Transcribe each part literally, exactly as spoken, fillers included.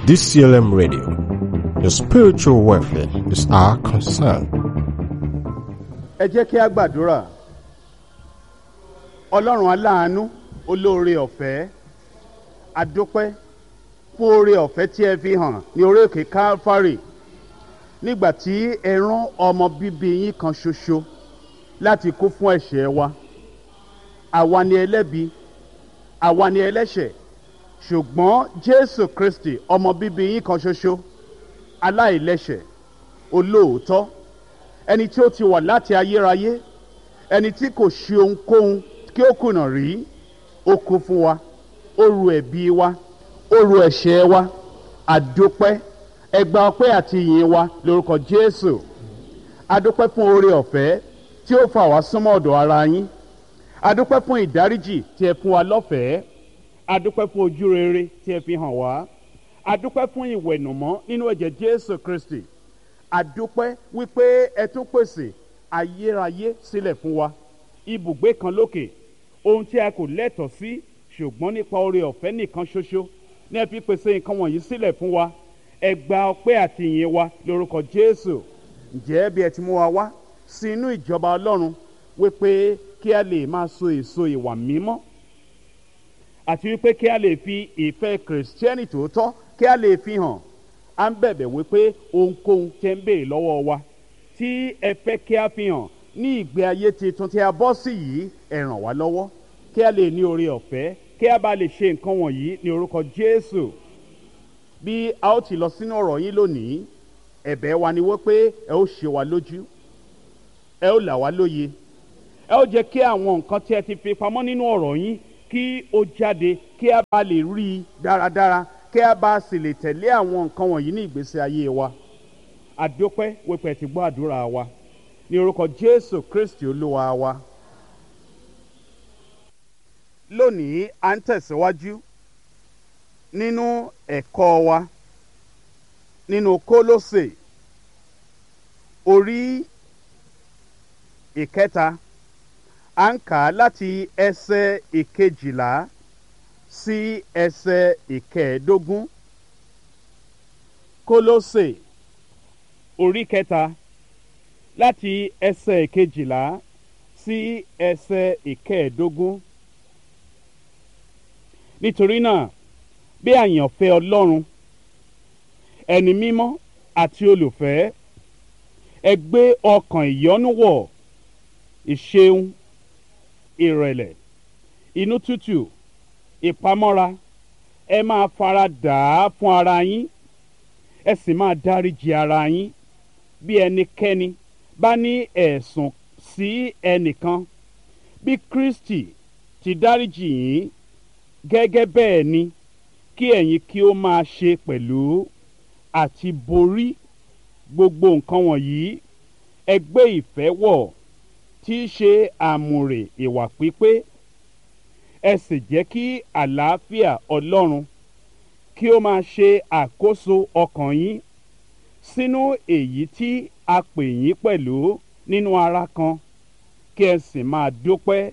D C L M Radio. Your spiritual welfare is our concern. Ẹ jẹ́ kí a gbàdúrà. Ọlọ́run aláàánú, olóore ọ̀fẹ́, a dúpẹ́ fún oore ọ̀fẹ́ tí ẹ fi hàn ní orí òkè Calvary nígbà tí ẹ rán ọmọ bíbí yín kan ṣoṣo láti kú fún ẹ̀ṣẹ̀ wa. Àwa ni ẹlẹ́bi, àwa ni ẹlẹ́ṣẹ̀, ṣùgbọ́n Jésù Kristi ọmọ bíbí yín kan ṣoṣo, aláìlẹ́ṣẹ̀, olóòótọ́, ẹni tí ó ti wà láti ayérayé, ẹni tí kò ṣe ohunkóhun kí ó kùnà rí, ó kú fún wa, ó ru ẹ̀bi wa, ó ru ẹ̀ṣẹ̀ wa. Àdúpẹ́, ẹ gba ọpẹ́ àti ìyìn wa lórúkọ Jésù. Àdúpẹ́ fún oore ọ̀fẹ́ tí ó fà wá súnmọ́ ọ̀dọ̀ ara yín. Àdúpẹ́ fún ìdáríjì tí ẹ fún wa lọ́fẹ̀ẹ́. Àdúpẹ́ fún ojú rere tí ẹ fi hàn wá. Àdúpẹ́ fún ìwẹ̀nùmọ́ nínú ẹ̀jẹ̀ Jésù Kristi. Àdúpẹ́ wípé ẹ tún pèsè ayérayé sílẹ̀ fún wa, ibùgbé kan lókè, ohun tí a kò lẹ́tọ̀ọ́ sí, ṣùgbọ́n nípa oore ọ̀fẹ́ nìkan ṣoṣo ní ẹ fi pèsè nǹkan wọ̀nyí sílẹ̀ fún wa. Ẹ gba ọpẹ́ àti ìyìn wa lórúkọ Jésù. Ǹjẹ́ bí ẹ ti mú wa wá sí inú ìjọba Ọlọ́run wípé kí a lè máa so èso ìwà mímọ́ àti wípé kí a lè fi ìfẹ́ kìrìsìtẹ́nì tòótọ́ kí a lè fi hàn, à ń bẹ̀bẹ̀ wípé ohunkóhun tẹ́ ń béèrè lọ́wọ́ wa tí ẹ fẹ́ kí a fi hàn ní ìgbé ayé tuntun tí a bọ́ sí yìí, ẹ ràn wá lọ́wọ́ kí a lè ní oore ọ̀fẹ́ kí a bá lè ṣe nǹkan wọ̀nyí ní orúkọ Jésù. Bí a ó ti lọ sínú ọ̀rọ̀ yín lónìí, ẹ̀bẹ̀ wa ni wípé ẹ ó ṣe wa lójú, ẹ ó là wá lóye, ẹ ó jẹ́ kí àwọn nǹkan tí ẹ ti fi pamọ́ nínú ọ̀rọ̀ yín kí ó jáde, kí a bá lè rí i dáradára, kí a bá sì lè tẹ̀lé àwọn nǹkan wọ̀nyí ní ìgbésí ayé wa. Àdúpẹ́ wípé ẹ ti gbọ́ àdúrà wa ní orúkọ Jésù Kristi Olúwa wa. Lónìí à ń tẹ̀síwájú nínú ẹ̀kọ́ wa nínú Kólósè orí ìkẹta. À ń kà á láti ẹsẹ̀ ìkejìlá sí ẹsẹ̀ ìkẹẹ̀ẹ́dógún. Kólósè orí kẹta láti ẹsẹ̀ ìkejìlá sí ẹsẹ̀ ìkẹẹ̀ẹ́dógún. Nítorí náà, bí àyànfẹ́ Ọlọ́run, ẹni mímọ́ àti olùfẹ́, ẹ gbé ọkàn ìyọ́nú wọ̀, ìṣeun, ìrẹ̀lẹ̀, inú tútù, ìpamọ́ra. Ẹ máa fara dà á fún ara yín, ẹ sì máa dáríjì ara yín bí ẹnikẹ́ni bá ní ẹ̀sùn sí ẹnìkan. Bí Kristi ti dáríjì yín, gẹ́gẹ́ bẹ́ẹ̀ ni kí ẹ̀yin kí ó máa ṣe pẹ̀lú. Àti borí gbogbo nǹkan wọ̀nyí, ẹ gbé ìfẹ́ wọ̀, tí í ṣe àmùrè ìwà pípé. Ẹ sì jẹ́ kí àlàáfíà Ọlọ́run kí ó máa ṣe àkóso ọkàn yín, sínú èyí tí a pè yín pẹ̀lú nínú ara kan, kí ẹ sì máa dúpẹ́.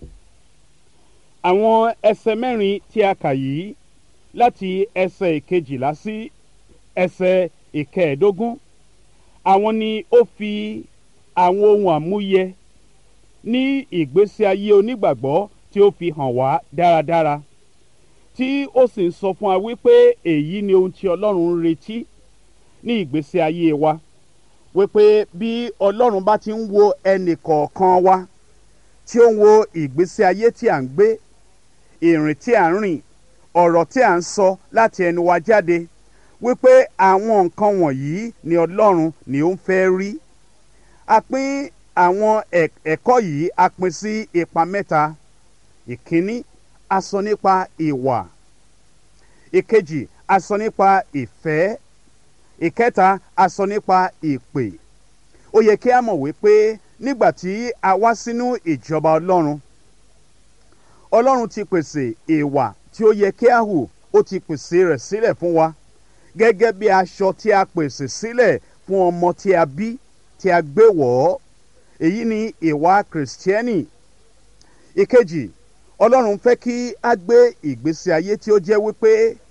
Àwọn ẹsẹ̀ mẹ́rin tí a kà yìí láti ẹsẹ̀ ìkejìlá sí ẹsẹ̀ ìkẹẹ̀ẹ́dógún, àwọn ni ó fi àwọn ohun àmúyẹ ní ìgbésí ayé onígbàgbọ́ tí ó fi hàn wá dáradára, tí ó sì ń sọ fún wa wípé èyí ni ohun tí Ọlọ́run ń retí ní ìgbésí ayé wa, wípé bí Ọlọ́run bá ti ń wo ẹnì kọ̀ọ̀kan wa, tí ó ń wo ìgbésí ayé tí à ń gbé, ìrìn tí à ń rìn, ọ̀rọ̀ tí à ń sọ láti ẹnu wa jáde, wípé àwọn nǹkan wọ̀nyí ni Ọlọ́run ni ó ń fẹ́ rí. A pín àwọn ẹ̀kọ́ yìí a pín sí ipa mẹ́ta. Ìkíní, a sọ nípa ìwà. Ìkejì, a sọ nípa ìfẹ́. Ìkẹta, a sọ nípa ìpè. Ó yẹ kí a mọ̀ wípé nígbà tí a wá sínú ìjọba Ọlọ́run, Ọlọ́run ti pèsè ìwà tí ó yẹ kí a hù, ó ti pèsè rẹ̀ sílẹ̀ fún wa, gẹ́gẹ́ bí aṣọ tí a pèsè sílẹ̀ fún ọmọ tí a bí, tí a gbé wọ̀ ọ́. Èyí ni ìwà Kìrìsìtẹ́nì. Ìkejì, Ọlọ́run fẹ́ kí a gbé ìgbésí ayé tí ó jẹ́ wípé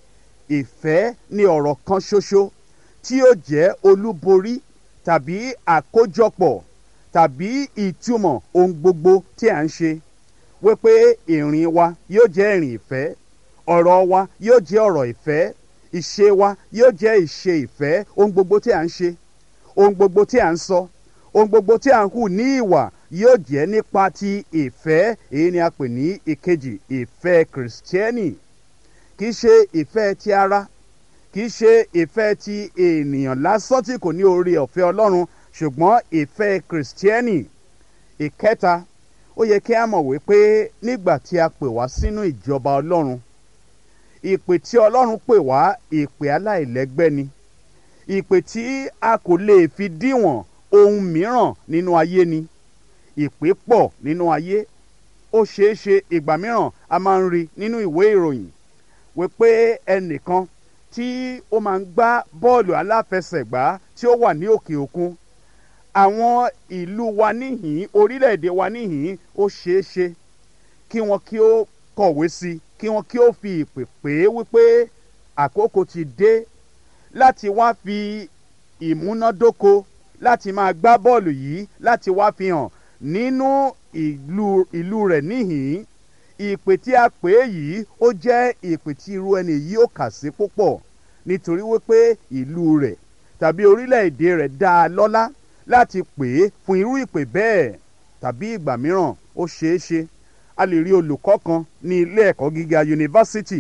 ìfẹ́ ni ọ̀rọ̀ kan ṣoṣo tí yóò jẹ́ olúborí tàbí àkójọpọ̀ tàbí ìtumọ̀ ohun gbogbo tí à ń ṣe, wípé ìrìn wa yóò jẹ́ ìrìn ìfẹ́, ọ̀rọ̀ wa yóò jẹ́ ọ̀rọ̀ ìfẹ́, ìṣe wa yóò jẹ́ ìṣe ìfẹ́. Ohun gbogbo tí à ń ṣe, ohun gbogbo tí à ń sọ, ohun gbogbo tí à ń hù ní ìwà yóò jẹ́ nípa ti ìfẹ́. Èyí ni a pè ní ìkejì, ìfẹ́ kìrìsìtẹ́nì. Kì í ṣe ìfẹ́ ti ara, kì í ṣe ìfẹ́ ti ènìyàn lásán tí kò ní oore ọ̀fẹ́ Ọlọ́run, ṣùgbọ́n ìfẹ́ kìrìsìtẹ́nì. Ìkẹta, ó yẹ kí a mọ̀ wípé nígbà tí a pè wá sínú ìjọba Ọlọ́run, ìpè tí Ọlọ́run pè wá, ìpè aláìlẹ́gbẹ́ ni. Ìpè tí a kò lè fi díwọ̀n ohun mìíràn nínú ayé ni. Ìpè pọ̀ nínú ayé. Ó ṣeé ṣe ìgbà mìíràn a máa ń rí nínú ìwé ìròyìn wípé ẹnìkan tí ó máa ń gbá bọ́ọ̀lù aláfẹsẹ̀gbá tí ó wà ní òkè òkun, àwọn ìlú wa níhìn, orílẹ̀-èdè wa níhìn, ó ṣeé ṣe kí wọn kí ó kọ̀wé sí, kí wọn kí ó fi ìpè pè é wípé àkókò ti dé láti wá fi ìmúnádóko láti máa gbá bọ́ọ̀lù yìí, láti wá fi hàn nínú ìlú ìlú rẹ̀ níhìn. Ìpè tí a pè é yìí ó jẹ́ ìpè tí irú ẹni yìí ó kà sí púpọ̀, nítorí wípé ìlú rẹ̀ tàbí orílẹ̀-èdè rẹ̀ dá a lọ́lá láti pè é fún irú ìpè bẹ́ẹ̀. Tàbí ìgbà mìíràn ó ṣeé ṣe a lè rí olùkọ́ kan ní ilé ẹ̀kọ́ gíga yunifásítì.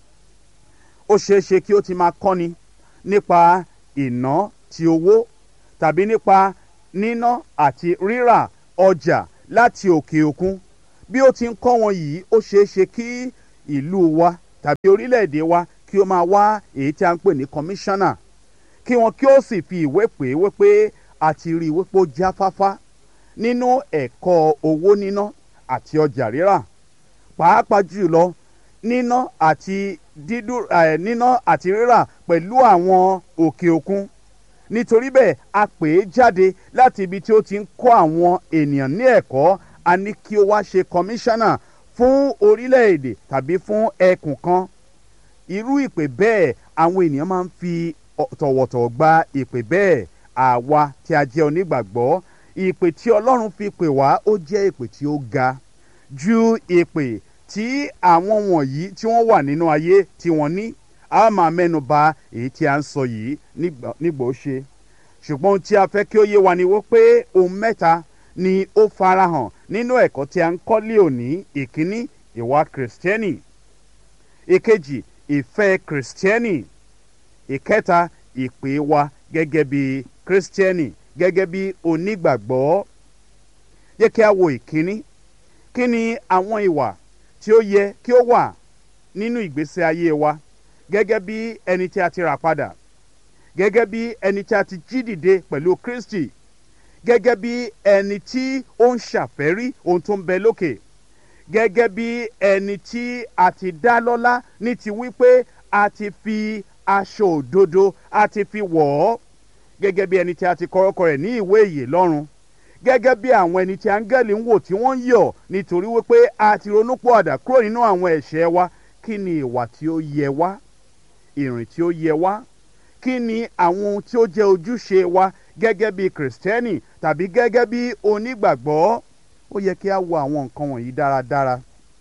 Ó ṣeé ṣe kí ó ti máa kọ́ni nípa ìná ti owó tàbí nípa níná àti rírà ọjà láti òkè òkun. Bí ó ti ń kọ́ wọn yìí, ó ṣeé ṣe kí ìlú wa tàbí orílẹ̀-èdè wa kí ó máa wá èyí tí a ń pè ní kọmíṣánná, kí wọn kí ó sì fi ìwé pè é wípé a ti rí i wípé ó jáfáfá nínú ẹ̀kọ́ owó níná àti ọjà rírà, pàápàá jùlọ níná àti dídú ẹ̀ níná àti rírà pẹ̀lú àwọn òkè òkun. Nítorí bẹ́ẹ̀ a pè é jáde láti ibi tí ó ti ń kọ́ àwọn ènìyàn ní ẹ̀kọ́. A ní kí ó wá ṣe kọmíṣánná fún orílẹ̀-èdè tàbí fún ẹkùn kan. Irú ìpè bẹ́ẹ̀ àwọn ènìyàn máa ń fi tọ̀wọ̀tọ̀wọ̀ gba ìpè bẹ́ẹ̀. Àwa tí a jẹ́ onígbàgbọ́, ìpè tí Ọlọ́run fi pè wá ó jẹ́ ìpè tí ó ga ju ìpè tí àwọn wọ̀nyí tí wọ́n wà nínú ayé tí wọ́n ní. A máa mẹ́nu bà èyí tí a ń sọ yìí nígbà ó ṣe. Ṣùgbọ́n ohun tí a fẹ́ kí ó yé wa ni wípé ohun mẹ́ta ni ó farahàn nínú ẹ̀kọ́ tí a ń kọ́ lé òní. Ìkíní, ìwà kìrìsìtẹ́nì. Ìkejì, ìfẹ́ kìrìsìtẹ́nì. Ìkẹta, ìpè wa gẹ́gẹ́ bí kìrìsìtẹ́nì, gẹ́gẹ́ bí onígbàgbọ́. Yẹ kí a wo ìkíní. Kí ni àwọn ìwà tí ó yẹ kí ó wà nínú ìgbésí ayé wa gẹ́gẹ́ bí ẹni tí a ti rà padà, gẹ́gẹ́ bí ẹni tí a ti jí dìde pẹ̀lú Kristi, gẹ́gẹ́ bí ẹni tí ó ń ṣàfẹ́rí ohun tó ń bẹ lókè, gẹ́gẹ́ bí ẹni tí a ti dá lọ́lá ní ti wípé a ti fi aṣọ òdodo a ti fi wọ̀ ọ́, gẹ́gẹ́ bí ẹni tí a ti kọ orúkọ rẹ̀ ní ìwé ìyè lọ́run, gẹ́gẹ́ bí àwọn ẹni tí áńgẹ́lì ń wò tí wọ́n ń yọ̀ nítorí wípé a ti ronúpìwàdà kúrò nínú àwọn ẹ̀ṣẹ̀ wa. Kí ni ìwà tí ó yẹ wá, ìrìn tí ó yẹ wá? Kí ni àwọn ohun tí ó jẹ́ ojúṣe wa gẹ́gẹ́ bí kìrìsìtẹ́nì tàbí gẹ́gẹ́ bí onígbàgbọ́? Ó yẹ kí a wo àwọn nǹkan wọ̀nyí dáradára,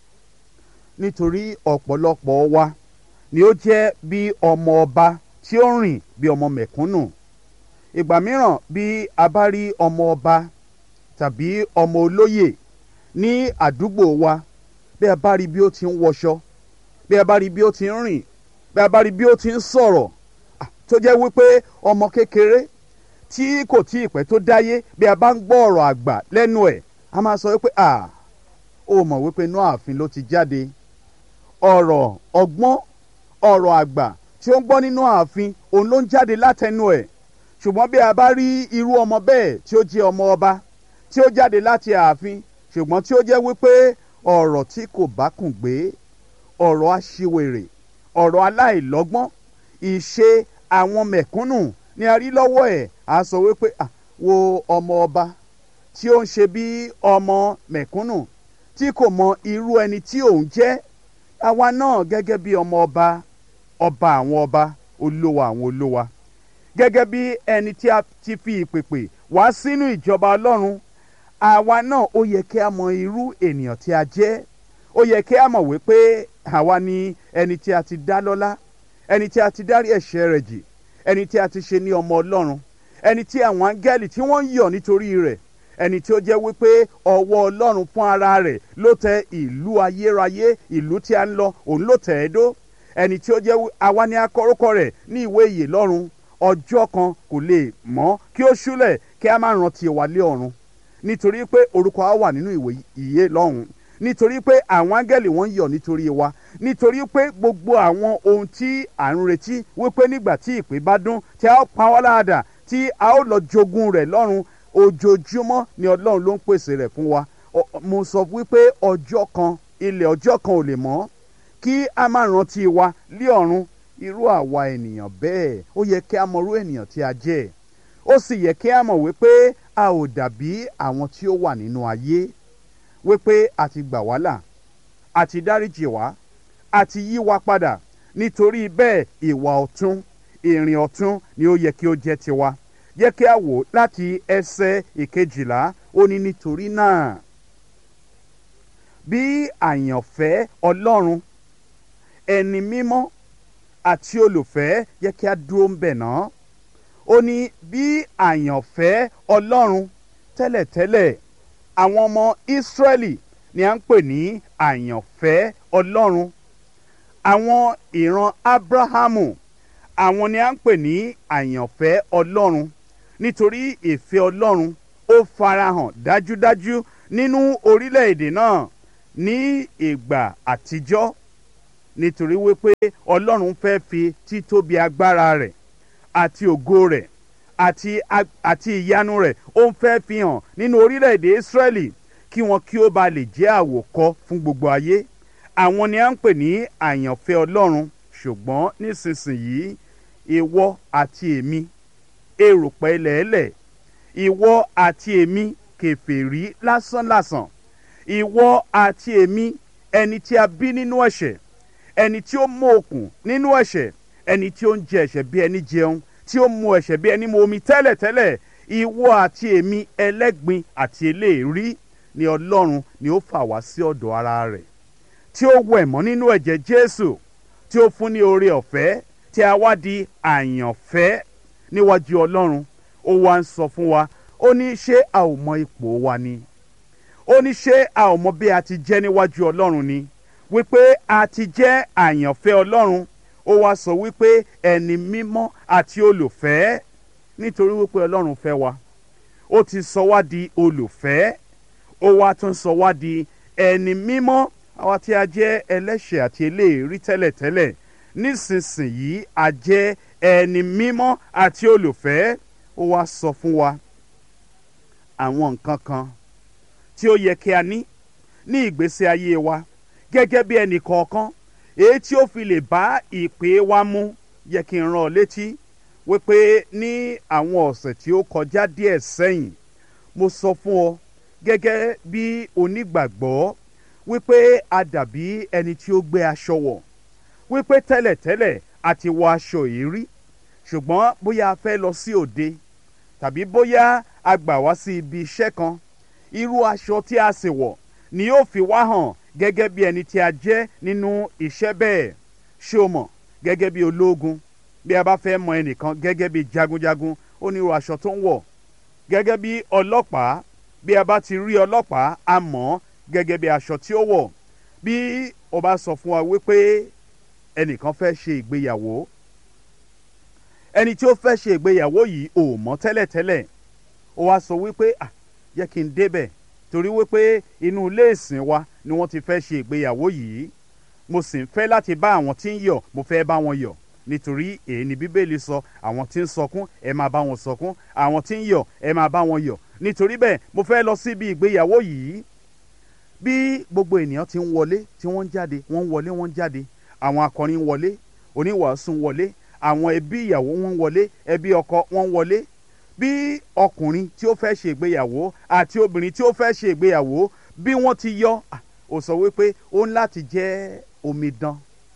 nítorí ọ̀pọ̀lọpọ̀ wa ni ó jẹ́ bí ọmọ ọba tí ó rìn bí ọmọ mẹ̀kúnnù. Ìgbà mìíràn bí a bá rí ọmọ ọba tàbí ọmọ olóyè ní àdúgbò wa, bí a bá rí bí ó ti ń wọṣọ, bí a bá rí bí ó ti ń rìn, bí a bá rí bí ó ti ń sọ̀rọ̀, tó jẹ́ wípé ọmọ kékeré tí kò tí ì pẹ́ tó dáyé, bí a bá ń gbọ́ ọ̀rọ̀ àgbà lẹ́nu ẹ̀, a máa sọ wípé à ó mọ̀ wípé inú ààfin ló ti jáde. Ọ̀rọ̀ ọgbọ́n, ọ̀rọ̀ àgbà tí ó ń gbọ́ nínú ààfin, òun ló ń jáde látẹnu ẹ̀. Ṣùgbọ́n bí a bá rí irú ọmọ bẹ́ẹ̀ tí ó jẹ́ ọmọ ọba tí ó jáde láti ààfin, ṣùgbọ́n tí ó jẹ́ wípé ọ̀rọ̀ tí kò bá kùn gbé, ọ̀rọ̀ aṣiwèrè, ọ̀rọ̀ aláìlọ́gbọ́n, ìṣe àwọn mẹ̀kúnnù ni a rí lọ́wọ́ ẹ̀, a sọ wípé à wo ọmọ ọba tí ó ń ṣe bí ọmọ mẹ̀kúnnù tí kò mọ irú ẹni tí òun jẹ́. Àwa náà gẹ́gẹ́ bí ọmọ ọba ọba àwọn ọba, olúwa àwọn olúwa. Gẹ́gẹ́ bí ẹni tí a ti fi ìpèpè wá sínú ìjọba Ọlọ́run, àwa náà ó yẹ kí a mọ irú ènìyàn tí a jẹ́. Ó yẹ kí a mọ̀ wípé àwa ni ẹni tí a ti dá lọ́lá, ẹni tí a ti dárí ẹ̀ṣẹ̀ rẹ̀ jì, ẹni tí a ti ṣe ní ọmọ Ọlọ́run, ẹni tí àwọn áńgẹ́lì tí wọ́n ń yọ̀ nítorí rẹ̀, ẹni tí ó jẹ́ wípé ọwọ́ Ọlọ́run fún ara rẹ̀ ló tẹ ìlú ayérayé, ìlú tí a ń lọ òun ló tẹ̀ ẹ́ dó, ẹni tí ó jẹ́ àwa ni a kọ orúkọ rẹ̀ ní ìwé ìyè lọ́run. Ọjọ́ kan kò lè mọ́ kí ó ṣúlẹ̀ kí a má rántí wa lé ọ̀run, nítorí pé orúkọ wa wà nínú ìwé ìyè lọ́run, nítorí pé àwọn áńgẹ́lì wọ́n ń yọ̀ nítorí wa, nítorí pé gbogbo àwọn ohun tí à ń retí wípé nígbà tí ìpè bá dún tí a ó pa wá láàdà tí a ó lọ jogún rẹ̀ lọ́run, ojoojúmọ́ ni Ọlọ́run ló ń pèsè rẹ̀ fún wa. Mo sọ wípé ọjọ́ kan, ilẹ̀ ọjọ́ kan ò lè mọ́ kí a má rántí wa lé ọ̀run. Irú àwa ènìyàn bẹ́ẹ̀, ó yẹ kí a mọ irú ènìyàn tí a jẹ́. Ó sì yẹ kí a mọ̀ wípé a ò dàbí àwọn tí ó wà nínú ayé, wípé a ti gbà wá là, a ti dáríjì wá, a ti yí wa padà. Nítorí bẹ́ẹ̀ ìwà ọ̀tún, ìrìn ọ̀tún ni ó yẹ kí ó jẹ́ tiwa. Jẹ́ kí a wò láti ẹsẹ̀ ìkejìlá, ó ní nítorí náà bí àyànfẹ́ Ọlọ́run, ẹni mímọ́ àti olùfẹ́, jẹ́ kí a dúró ń bẹ̀ náà. Ó ní bí àyànfẹ́ Ọlọ́run, tẹ́lẹ̀tẹ́lẹ̀ àwọn ọmọ Ísírẹ́lì ni à ń pè ní àyànfẹ́ Ọlọ́run. Àwọn ìran Ábúráhámù, àwọn ni à ń pè ní àyànfẹ́ Ọlọ́run, nítorí ìfẹ́ Ọlọ́run ó farahàn dájúdájú nínú orílẹ̀-èdè náà ní ìgbà àtijọ́, nítorí wípé Ọlọ́run fẹ́ fi títóbi agbára rẹ̀ àti ògo rẹ̀ àti àti ìyanu rẹ̀ ó ń fẹ́ fi hàn nínú orílẹ̀-èdè Ísírẹ́lì kí wọn kí ó ba lè jẹ́ àwòkọ́ fún gbogbo ayé. Àwọn ni à ń pè ní àyànfẹ́ Ọlọ́run. Ṣùgbọ́n nísinsìnyí ìwọ àti èmi, erùpẹ̀ ilẹ̀ẹ́lẹ̀, ìwọ àti èmi, kèfèrí lásánlàsàn, ìwọ àti èmi, ẹni tí a bí nínú ẹ̀ṣẹ̀, ẹni tí ó mú okùn nínú ẹ̀ṣẹ̀, ẹni tí ó ń jẹ ẹ̀ṣẹ̀ bí ẹni jẹun, tí ó mu ẹ̀ṣẹ̀ bí ẹni mu omi tẹ́lẹ̀tẹ́lẹ̀, ìwọ àti èmi, ẹlẹ́gbin àti eléèrí, ni Ọlọ́run ni ó fà wá sí ọ̀dọ̀ ara rẹ̀, tí ó wẹ̀ mọ́ nínú ẹ̀jẹ̀ Jésù, tí ó fún ní oore ọ̀fẹ́, tí a wá di àyànfẹ́ níwájú Ọlọ́run. Ó wá ń sọ fún wa, ó ní ṣé a ò mọ ipò wa ni? Ó ní ṣé a ò mọ bí a ti jẹ́ níwájú Ọlọ́run ni? Wípé a ti jẹ́ àyànfẹ́ Ọlọ́run. Ó wá sọ wípé ẹni mímọ́ àti olùfẹ́, nítorí wípé Ọlọ́run fẹ́ wa, ó ti sọ wá di olùfẹ́, ó wá tún sọ wá di ẹni mímọ́. Àwa tí a jẹ́ ẹlẹ́ṣẹ̀ àti eléèrí tẹ́lẹ̀tẹ́lẹ̀, nísinsìnyí a jẹ́ ẹni mímọ́ àti olùfẹ́. Ó wá sọ fún wa àwọn nǹkan kan tí ó yẹ kí a ní ní ìgbésí ayé wa gẹ́gẹ́ bí ẹnì kọ̀ọ̀kan, èyí tí ó fi lè bá ìpè wa mu. Yẹ kí n rán ọ létí wípé ní àwọn ọ̀sẹ̀ tí ó kọjá díẹ̀ sẹ́yìn, mo sọ fún ọ gẹ́gẹ́ bí onígbàgbọ́ wípé a dàbí ẹni tí ó gbé aṣọ wọ̀, wípé tẹ́lẹ̀tẹ́lẹ̀ a ti wọ aṣọ yìí rí, ṣùgbọ́n bóyá a fẹ́ lọ sí òde tàbí bóyá a gbà wá sí ibi iṣẹ́ kan, irú aṣọ tí a sì wọ̀ ni yóò fi wá hàn gẹ́gẹ́ bí ẹni tí a jẹ́ nínú iṣẹ́ bẹ́ẹ̀. Ṣé o mọ̀, gẹ́gẹ́ bí ológun, bí a bá fẹ́ mọ ẹnìkan gẹ́gẹ́ bí jagunjagun, ó ní irú aṣọ tó ń wọ̀. Gẹ́gẹ́ bí ọlọ́pàá, bí a bá ti rí ọlọ́pàá, a mọ̀ gẹ́gẹ́ bí aṣọ tí ó wọ̀. Bí o bá sọ fún wa wípé ẹnìkan fẹ́ ṣe ìgbéyàwó, ẹni tí ó fẹ́ ṣe ìgbéyàwó yìí ò mọ̀ tẹ́lẹ̀tẹ́lẹ̀, ó wá sọ wípé à jẹ́ kí n débẹ̀, torí wípé inú ilé ìsìn wa ni wọ́n ti fẹ́ ṣe ìgbéyàwó yìí, mo sì ń fẹ́ láti bá àwọn tí ń yọ̀, mo fẹ́ bá wọn yọ̀, nítorí èyí ni Bíbélì sọ, àwọn tí ń sọkún ẹ máa bá wọn sọkún, àwọn tí ń yọ̀ ẹ máa bá wọn yọ̀. Nítorí bẹ́ẹ̀ mo fẹ́ lọ síbi ìgbéyàwó yìí. Bí gbogbo ènìyàn ti ń wọlé, tí wọ́n ń jáde, wọ́n ń wọlé, wọ́n ń jáde, àwọn akọrin ń wọlé, oníwàásù ń wọlé, àwọn ẹbí ìyàwó wọn ń wọlé, ẹbí ọkọ wọn ń wọlé. Bí ọkùnrin tí ó fẹ́ ṣe ìgbéyàwó àti obìnrin tí ó fẹ́ ṣe ìgbéyàwó, bí wọ́n ti yọ, ó sọ wípé ó ń láti jẹ́ omidan,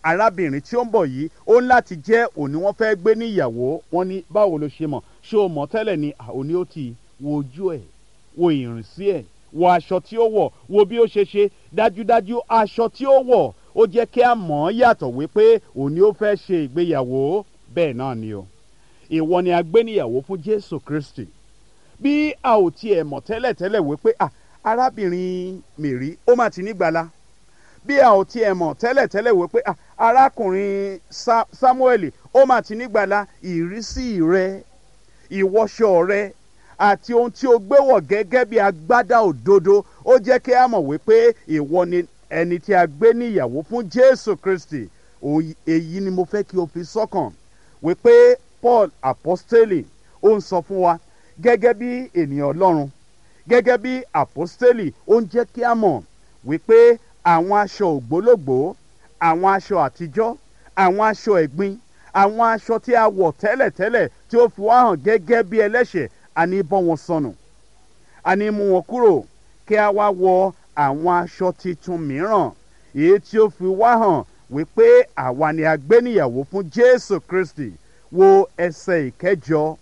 arábìnrin tí ó ń bọ̀ yìí ó ń láti jẹ́ òní wọ́n fẹ́ gbé ní ìyàwó. Wọ́n ní báwo ló ṣe mọ̀, ṣé o mọ̀ tẹ́lẹ̀ ni? Òní ó ti wo ojú ẹ̀, wo ìrìnsí ẹ̀, wo aṣọ tí ó wọ̀, wo bí ó ṣe ṣe. Dájúdájú aṣọ tí ó wọ̀ ó jẹ́ kí a mọ̀ ọ́ yàtọ̀ wípé òní ó fẹ́ ṣe ìgbéyàwó. Bẹ́ẹ̀ náà ni o, ìwọ ni a gbé níyàwó fún Jésù Kristi. Bí a ò tiẹ̀ mọ̀ tẹ́lẹ̀ tẹ́lẹ̀ wípé ah arábìnrin Mèrí ó mà ti nígbàlà, bí a ò tiẹ̀ mọ̀ tẹ́lẹ̀ tẹ́lẹ̀ wípé ah arákùnrin Sámúẹ́lì ó mà ti nígbàlà, ìrísí rẹ, ìwọṣọ rẹ àti ohun tí o gbé wọ̀ gẹ́gẹ́ bí agbádá òdodo ó jẹ́ kí a mọ̀ wípé ìwọ ni ẹni tí a gbé níyàwó fún Jésù Kristi. Èyí ni mo fẹ́ kí o fi sọ́kàn wípé Paul apostoli ó ń sọ fún wa gẹ́gẹ́ bí ènìyàn Ọlọ́run, gẹ́gẹ́ bí apostoli ó ń jẹ́ kí a mọ̀ wípé àwọn aṣọ ògbólógbòó, àwọn aṣọ àtijọ́, àwọn aṣọ ẹ̀gbin, àwọn aṣọ tí a wọ̀ tẹ́lẹ̀tẹ́lẹ̀ tí ó fi wá hàn gẹ́gẹ́ bí ẹlẹ́ṣẹ̀, a ní bọ́ wọn sọnù, a ní mú wọn kúrò kí a wá wọ àwọn aṣọ titun mìíràn èyí tí ó fi wá hàn wípé àwa ni a gbé níyàwó fún Jésù Kristi. Wo ẹsẹ̀ ìkẹjọ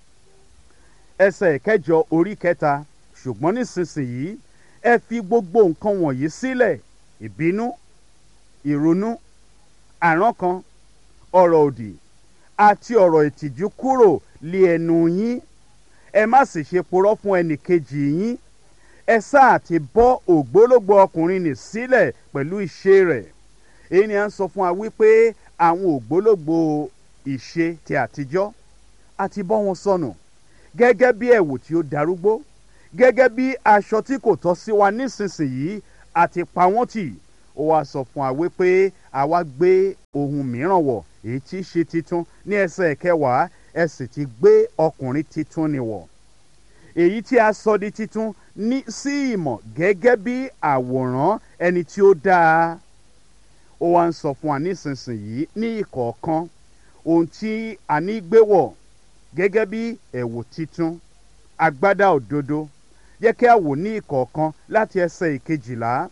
ẹsẹ̀ ìkẹjọ orí kẹta. Ṣùgbọ́n nísinsìnyí ẹ fi gbogbo nǹkan wọ̀nyí sílẹ̀: ìbínú, ìrunú, àrankàn, ọ̀rọ̀ òdì àti ọ̀rọ̀ ìtìjú kúrò lé ẹnu yín. Ẹ má sì ṣe purọ́ fún ẹnìkejì yín. Ẹ sáà ti bọ́ ògbólógbò ọkùnrin nì sílẹ̀ pẹ̀lú ìṣe rẹ̀. Èyí ni à ń sọ fún wa wípé àwọn ògbólógbò ìṣe ti àtijọ́ a ti bọ́ wọn sọnù gẹ́gẹ́ bí ẹ̀wù tí ó darúgbó, gẹ́gẹ́ bí aṣọ tí kò tọ́ sí wa nísinsìnyí a ti pa wọ́n tì. Ó wá sọ fún wa wípé àwa gbé ohun mìíràn wọ̀ èyí tí í ṣe titun. Ní ẹsẹ̀ kẹwàá, ẹ sì ti gbé ọkùnrin titun nì wọ̀, èyí tí a sọ di titun ní sí ìmọ̀ gẹ́gẹ́ bí àwòrán ẹni tí ó dáa. Ó wá ń sọ fún wa nísinsìnyí ní ìkọ̀ọ̀kan ohun tí a ní gbé wọ̀ gẹ́gẹ́ bí ẹ̀wù titun, agbádá òdodo. Jẹ́ kí a wò ní ìkọ̀ọ̀kan láti ẹsẹ̀ ìkejìlá.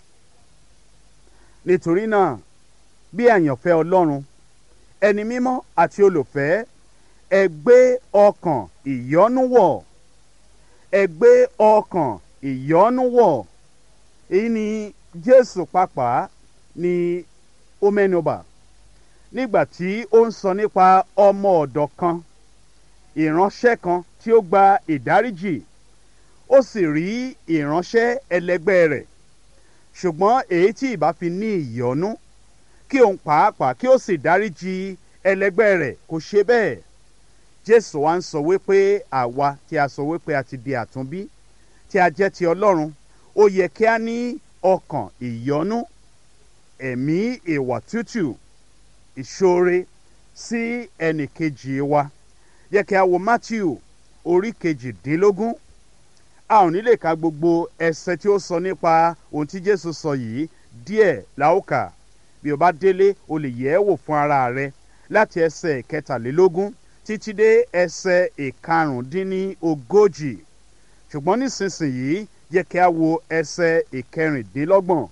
Nítorí náà, bí àyànfẹ́ Ọlọ́run, ẹni mímọ́ àti olùfẹ́, ẹ gbé ọkàn ìyọ́nú wọ̀, ẹ gbé ọkàn ìyọ́nú wọ̀. Èyí ni Jésù pàápàá ni ó mẹ́nubà nígbà tí ó ń sọ nípa ọmọ ọ̀dọ̀ kan, ìránṣẹ́ kan tí ó gba ìdáríjì. Ó sì rí ìránṣẹ́ ẹlẹgbẹ́ rẹ̀, ṣùgbọ́n èyí tí ìbá fi ní ìyọ́nú kí òun pàápàá kí ó sì dáríjì ẹlẹgbẹ́ rẹ̀ kò ṣe bẹ́ẹ̀. Jésù wa ń sọ wípé àwa tí a sọ wípé a ti di àtúnbí, tí a jẹ́ ti Ọlọ́run, ó yẹ kí a ní ọkàn ìyọ́nú, ẹ̀mí ìwà tútù, ìṣoore sí ẹnìkejì wa. Yẹ kí a wo Mátíù orí kejìdínlógún. A ò ní lè ka gbogbo ẹsẹ̀ tí ó sọ nípa ohun tí Jésù sọ yìí, díẹ̀ la ó kà. Bí o bá délé o lè yẹ̀ ẹ́ wò fún ara rẹ láti ẹsẹ̀ kẹtàlélógún títí dé ẹsẹ̀ ìkarùndínlógójì. Ṣùgbọ́n nísinsìnyí yẹ kí a wo ẹsẹ̀ ìkẹrìndínlọ́gbọ̀n.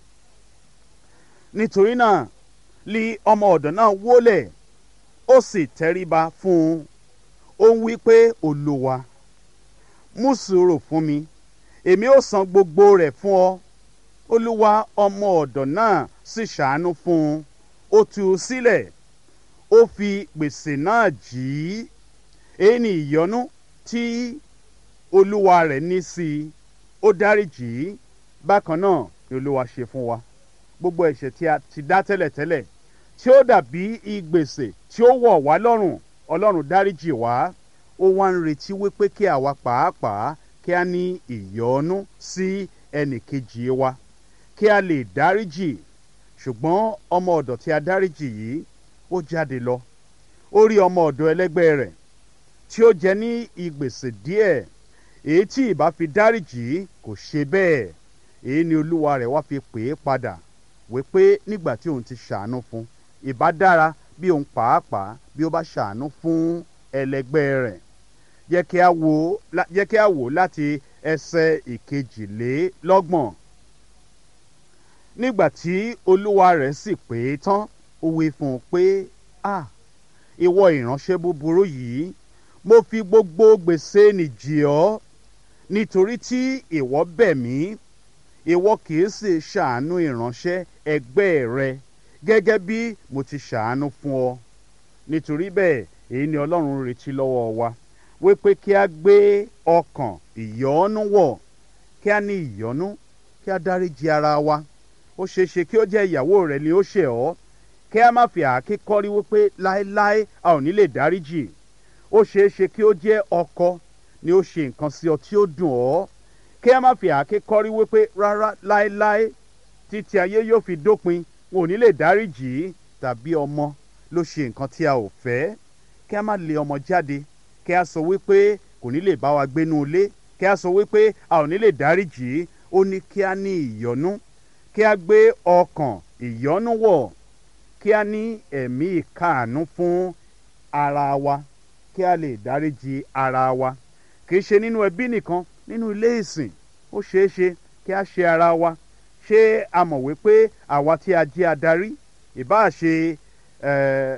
Nítorí náà lí ọmọ ọ̀dọ̀ náà wólẹ̀, ó sì tẹríba fún un. Ó ń wí pé, Olúwa, mú sùúrù fún mi, èmi ó san gbogbo rẹ̀ fún ọ. Olúwa ọmọ ọ̀dọ̀ náà sì ṣàánú fún un. Ó tú u sílẹ̀, ó fi gbèsè náà jì í. Èyí ni ìyọ́nú tí olúwa rẹ̀ ní sí i. Ó dáríjì í. Bákan náà ni Olúwa ṣe fún wa. Gbogbo ẹ̀ṣẹ̀ tí a ti dá tẹ́lẹ̀tẹ́lẹ̀ tí ó dàbí ìgbèsè tí ó wọ̀ wá lọ́rùn, Ọlọ́run dáríjì wá. Ó wá ń retí wípé kí àwa pàápàá kí a ní ìyọ́nú sí ẹnìkejì wa, kí a lè dáríjì. Ṣùgbọ́n ọmọ ọ̀dọ̀ tí a dáríjì yìí ó jáde lọ. Ó rí ọmọ ọ̀dọ̀ ẹlẹ́gbẹ́ rẹ̀ tí ó jẹ ní ìgbèsè díẹ̀, èyí tí ìbá fi dáríjì kò ṣe bẹ́ẹ̀. Èyí ni olúwa rẹ̀ wá fi pè é padà wípé nígbà tí òun ti ṣàánú fún, ìbá dára bí òun pàápàá bí ó bá ṣàánú fún ẹlẹgbẹ́ rẹ̀. Jẹ́ kí a wò jẹ́ kí a wò láti ẹsẹ̀ ìkejìlélọ́gbọ̀n. Nígbà tí olúwa rẹ̀ sì pè é tán, ó wí fún un pé ah ìwọ ìránṣẹ́ búburú yìí, mo fi gbogbo gbèsè nì jì ọ́ nítorí tí ìwọ bẹ̀ mí. Ìwọ kì í sì ṣàánú ìránṣẹ́ ẹgbẹ́ rẹ gẹ́gẹ́ bí mo ti ṣàánú fún ọ. Nítorí bẹ́ẹ̀ èyí ni Ọlọ́run retí lọ́wọ́ wa, wípé kí a gbé ọkàn ìyọ́nú wọ̀, kí a ní ìyọ́nú, kí a dáríji ara wa. Ó ṣeé ṣe kí ó jẹ́ ìyàwó rẹ ni ó ṣẹ̀ ọ́, kí a má fi àáké kọ́rí wípé láéláé a ò ní lè dáríjì. Ó ṣeé ṣe kí ó jẹ́ ọkọ ni ó ṣe nǹkan sí ọ tí ó dùn ọ́, kí a má fi àáké kọ́rí wípé rárá láéláé títí ayé yóò fi dópin wọn ò ní lè dáríjì. Tàbí ọmọ ló ṣe nǹkan tí a ò fẹ́, kí a má lé ọmọ jáde, kí a sọ wípé kò ní lè bá wa gbénú ilé, kí a sọ wípé a ò ní lè dáríjì. Ó ní kí a ní ìyọ́nú, kí a gbé ọkàn ìyọ́nú wọ̀, kí a ní ẹ̀mí ìkáàánú fún ara wa, kí a lè dáríjì ara wa. Kì í ṣe nínú ẹbí nìkan, nínú ilé ìsìn ó ṣeé ṣe kí a ṣe ara wa. Ṣé a mọ̀ wípé àwa tí a jẹ́ adarí, ìbáà ṣe eh,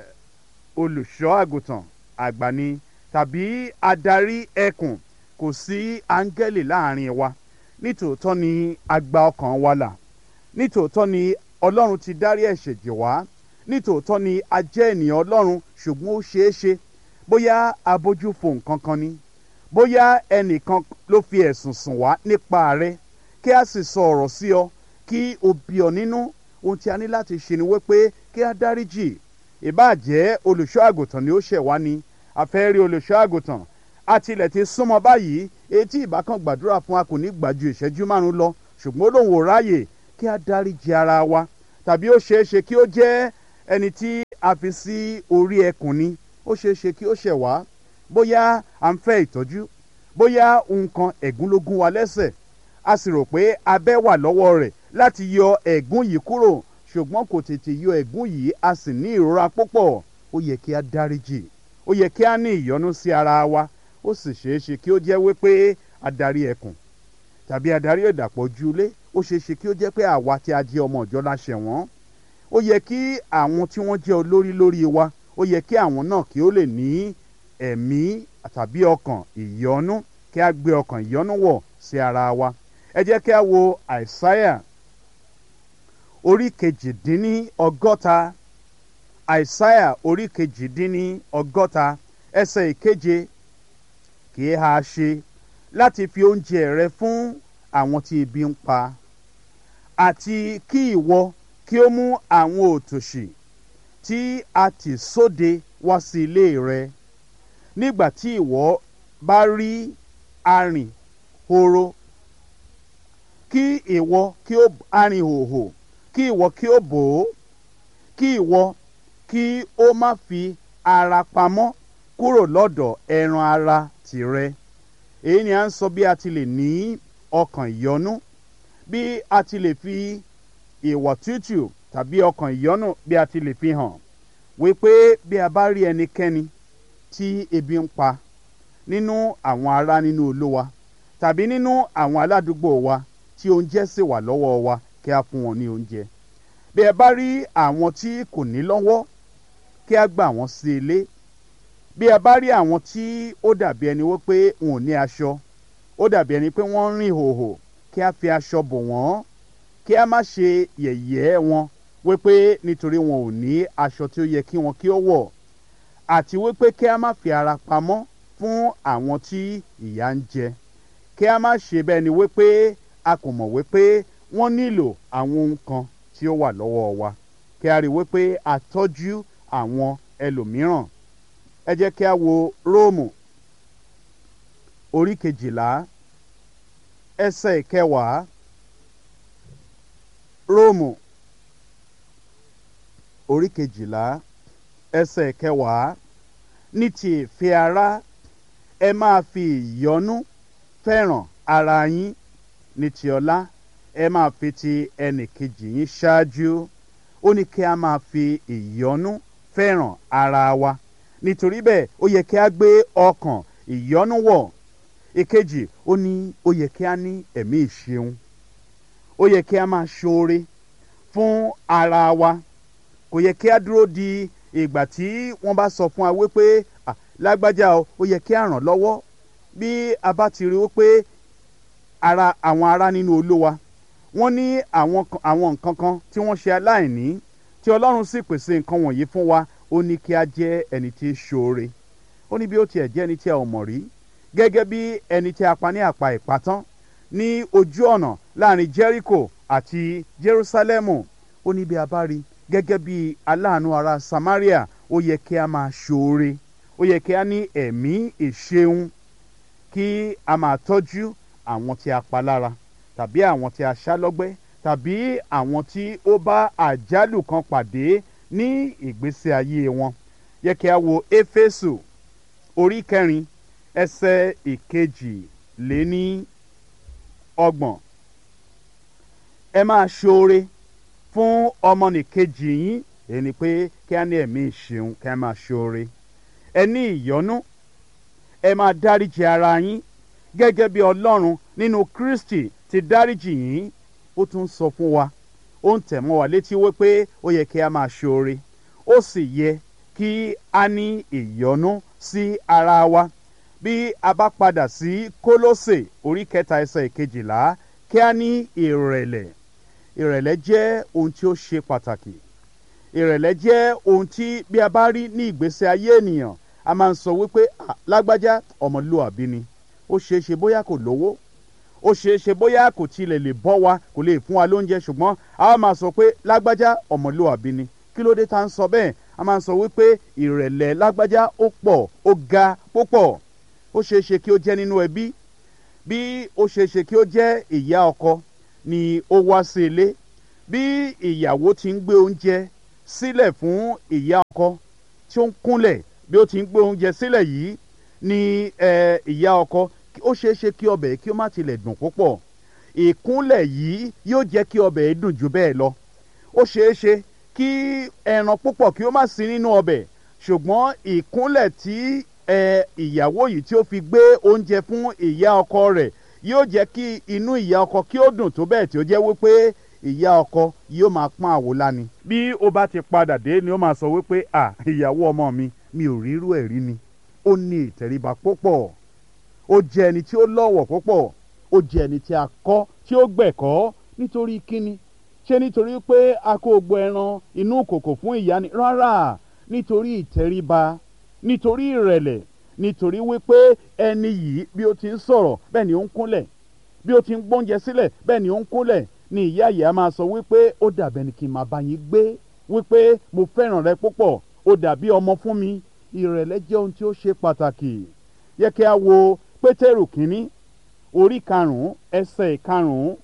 olùṣọ́ àgùntàn àgbà ni tàbí adarí ẹkùn, kò sí áńgẹ́lì láàrin wa. Nítòótọ́ ni a gba ọkàn wa là, nítòótọ́ ni Ọlọ́run ti dárí ẹ̀ṣẹ̀ jì wá, nítòótọ́ ni a jẹ́ ènìyàn Ọlọ́run, ṣùgbọ́n ó ṣeé ṣe bóyá abójú fo nǹkan kan ni, bóyá ẹnìkan ló fi ẹ̀sùn sùn wá nípa rẹ, kí a sì sọ ọ̀rọ̀ sí ọ kí o bí ọ nínú. Ohun tí a ní láti ṣe ni wípé kí a dáríjì. Ìbáà jẹ́ olùṣọ́ àgùntàn ni ó ṣẹ̀ wá ni, a fẹ́ rí olùṣọ́ àgùntàn, a tilẹ̀ ti súnmọ́ báyìí, etí ìbákan gbàdúrà fún wa kò ní gbà ju ìṣẹ́jú márùn-ún lọ, ṣùgbọ́n ó lóun ò ráyè. Kí a dáríjì ara wa. Tàbí ó ṣeé ṣe kí ó jẹ́ ẹni tí a fi sí orí ẹkùn ni, ó ṣeé ṣe kí ó ṣẹ̀ wá, bóyá à ń fẹ́ ìtọ́jú, bóyá nǹkan ẹ̀gún ló gún wa lẹ́sẹ̀, a sì rò pé abẹ́ wà lọ́wọ́ rẹ̀ láti yọ ẹ̀gún yìí kúrò, ṣùgbọ́n kò tètè yọ ẹ̀gún yìí, a sì ní ìrora púpọ̀. Ó yẹ kí a dáríjì, ó yẹ kí a ní ìyọ́nú sí ara wa. Ó sì ṣeé ṣe kí ó jẹ́ wípé adarí ẹkùn tàbí adarí ìdàpọ̀ ojúlé, ó ṣeé ṣe kí ó jẹ́ pé àwa tí a jẹ́ ọmọ ìjọ la ṣẹ̀ wọ́n. Ó yẹ kí àwọn tí wọ́n jẹ́ olórí lórí wa, ó yẹ kí àwọn náà kí ó lè ní ẹ̀mí tàbí ọkàn ìyọ́nú, kí a gbé ọkàn ìyọ́nú wọ̀ sí ara wa. Ẹ jẹ́ kí a wo Àìsáyà orí kejìdínní ọgọ́ta, Àìsáyà orí kejìdínní ọgọ́ta ẹsẹ̀ ìkeje. Kì í ha ṣe láti fi oúnjẹ rẹ fún àwọn tí ebi ń pa, àti kí ìwọ kí ó mú àwọn òtòṣì tí a tì sóde wá sí ilé rẹ. Nígbà tí ìwọ bá rí arìn horo, kí ìwọ kí ó arìn hòhò, kí ìwọ kí ó bò ó, kí ìwọ kí ó má fi ara pamọ́ kúrò lọ́dọ̀ ẹran ara tìrẹ. Èyí ni à ń sọ bí a ti lè ní ọkàn ìyọ́nú, bí a ti lè fi ìwà tútù tàbí ọkàn ìyọ́nú bí a ti lè fi hàn, wípé bí a bá rí ẹnikẹ́ni tí ebi ń pa nínú àwọn ará nínú Olúwa tàbí nínú àwọn aládùúgbò wa tí oúnjẹ sì wà lọ́wọ́ wa, kí a fún wọn ní oúnjẹ. Bí ẹ bá rí àwọn tí kò ní lọ́wọ́, kí a gbà wọ́n sí ilé. Bí a bá rí àwọn tí ó dàbí ẹni wípé wọn ò ní aṣọ, ó dàbí ẹni pé wọ́n ń rìn hòhò, kí a fi aṣọ bò wọ́n, kí a má ṣe yẹ̀yẹ́ wọn wípé nítorí wọn ò ní aṣọ tí ó yẹ kí wọn kí ó wọ̀, àti wípé kí a má fi ara pamọ́ fún àwọn tí ìyà ń jẹ. Kí a má ṣe bẹ́ẹ̀ ni wípé a kò mọ̀ wípé wọ́n nílò àwọn ohun kan tí ó wà lọ́wọ́ wa. Kí a rí wípé a tọ́jú àwọn ẹlòmíràn. Ẹ jẹ́ kí a wo Róòmù orí kejìlá ẹsẹ̀ ìkẹwàá. Róòmù orí kejìlá ẹsẹ̀ ìkẹwàá. Ní ti ìfẹ́ ara, ẹ máa fi ìyọ́nú fẹ́ràn ara yín. Ní ti ọlá, ẹ máa fi ti ẹnìkejì yín ṣáájú. Ó ní kí a máa fi ìyọ́nú fẹ́ràn ara wa. Nítorí bẹ́ẹ̀ ó yẹ kí a gbé ọkàn ìyọ́nú wọ̀. Ìkejì, ó ní ó yẹ kí a ní ẹ̀mí ìṣeun. Ó yẹ kí a máa ṣoore fún ara wa. kò yẹ kí a dúró di ìgbà tí wọ́n bá sọ fún wa wípé ah, lágbájá o ó yẹ kí a ràn lọ́wọ́ bí a bá ti rí wípé ara àwọn ará nínú Olúwa wọ́n ní àwọn àwọn nǹkan kan tí wọ́n ṣe aláìní tí Ọlọ́run sì pèsè nǹkan wọ̀nyí fún wa ó ní kí a jẹ́ ẹni tí í ṣoore ó ní bí ó tiẹ̀ jẹ́ ẹni tí a ò mọ̀ rí gẹ́gẹ́ bí ẹni tí a pa ní àpá ìpátán ní ojú ọ̀nà láàrin Jericho àti Jerusalemu ó ní bí a bá rí gẹ́gẹ́ bí aláàánú ará Samaria ó yẹ kí a máa ṣoore ó yẹ kí a ní ẹ̀mí ìṣeun kí a máa tọ́jú àwọn tí a pa lára tàbí àwọn tí a ṣá lọ́gbẹ́ tàbí àwọn tí ó bá àjálù kan pàdé ní ìgbésí ayé wọn yẹ kí a wo Éfésù orí kẹrin ẹsẹ̀ ìkejì lé ní ọgbọ̀n ẹ máa ṣoore fún ọmọnìkejì yín èyí ni pé kí a ní ẹ̀mí ìṣeun kí a máa ṣoore ẹ ní ìyọ́nú ẹ máa dáríjì ara yín gẹ́gẹ́ bí Ọlọ́run nínú Kristi ti dáríjì yín ó tún sọ fún wa ó ń tẹ̀ mọ́ wa létí wípé ó yẹ kí a máa ṣoore ó sì yẹ kí a ní ìyọ́nú sí ara wa bí a bá padà sí Kólósè orí kẹta ẹsẹ̀ ìkejìlá kí a ní ìrẹ̀lẹ̀ ìrẹ̀lẹ̀ jẹ́ ohun tí ó ṣe pàtàkì ìrẹ̀lẹ̀ jẹ́ ohun tí bí a bá rí ní ìgbésí ayé ènìyàn a máa ń sọ wípé lágbájá ọmọlúwàbí ni ó ṣeé ṣe bóyá kò lówó ó ṣeé ṣe bóyá kò tilẹ̀ lè bọ́ wa kò lè fún wa lóúnjẹ ṣùgbọ́n a máa sọ pé lágbájá ọmọlúwàbí ni kí ló dé tá à ń sọ bẹ́ẹ̀ a máa ń sọ wípé ìrẹ̀lẹ̀ lágbájá ó pọ̀ ó ga púpọ̀ ó ṣeé ṣe kí ó jẹ́ nínú ẹbí bí ó ṣeé ṣe kí ó jẹ́ ìyá ọkọ ni ó wá sí ilé bí ìyàwó ti ń gbé oúnjẹ sílẹ̀ fún ìyá ọkọ tí ó ń kúnlẹ̀ bí ó ti ń gbé oúnjẹ sílẹ̀ yìí ni ìyá ọkọ ó ṣeé ṣe kí ọbẹ̀ kí ó má tilẹ̀ dùn púpọ̀ ìkúnlẹ̀ yìí yóò jẹ́ kí ọbẹ̀ dùn jù bẹ́ẹ̀ lọ ó ṣeé ṣe kí ẹran púpọ̀ kí ó má sí nínú ọbẹ̀ ṣùgbọ́n ìkúnlẹ̀ tí ìyàwó yìí tí ó fi gbé oúnjẹ fún ìyá ọkọ rẹ̀ yóò jẹ́ kí inú ìyá ọkọ kí ó dùn tó bẹ́ẹ̀ tí ó jẹ́ wípé ìyá ọkọ yóò máa pọ́n àwòlá ni. bí ó bá ti padà dé ni ó máa sọ wípé à ìyàwó ọmọ mi mi ò rírú ẹ̀ rí ni ó ní ìtẹríba púpọ̀ ó jẹ́ ẹni tí ó lọ́wọ̀ púpọ̀ ó jẹ́ ẹni tí a kọ́ tí ó gbẹ̀kọ́ nítorí kíni ṣé nítorí pé a kó gbọ́ ẹran inú kòkò fún ìyá ni rárá nítorí ìtẹríba nítorí ìrẹ̀lẹ̀ nítorí wípé ẹni yìí bí ó ti ń sọ̀rọ̀ bẹ́ẹ̀ ni ó ń kúnlẹ̀ bí ó ti ń gbóúnjẹ sílẹ̀ bẹ́ẹ̀ ni ó ń kúnlẹ̀ ni ìyá yìí á máa sọ wípé ó dàbẹ̀ ni kí n máa bá yín gbé wípé mo fẹ́ràn rẹ púpọ̀ ó dàbí ọmọ fún mi ìrẹ̀lẹ̀ jẹ́ ohun tí ó ṣe pàtàkì yẹ kí a wo Pétérù kínní orí karùn-ún ẹsẹ̀ karùn-ún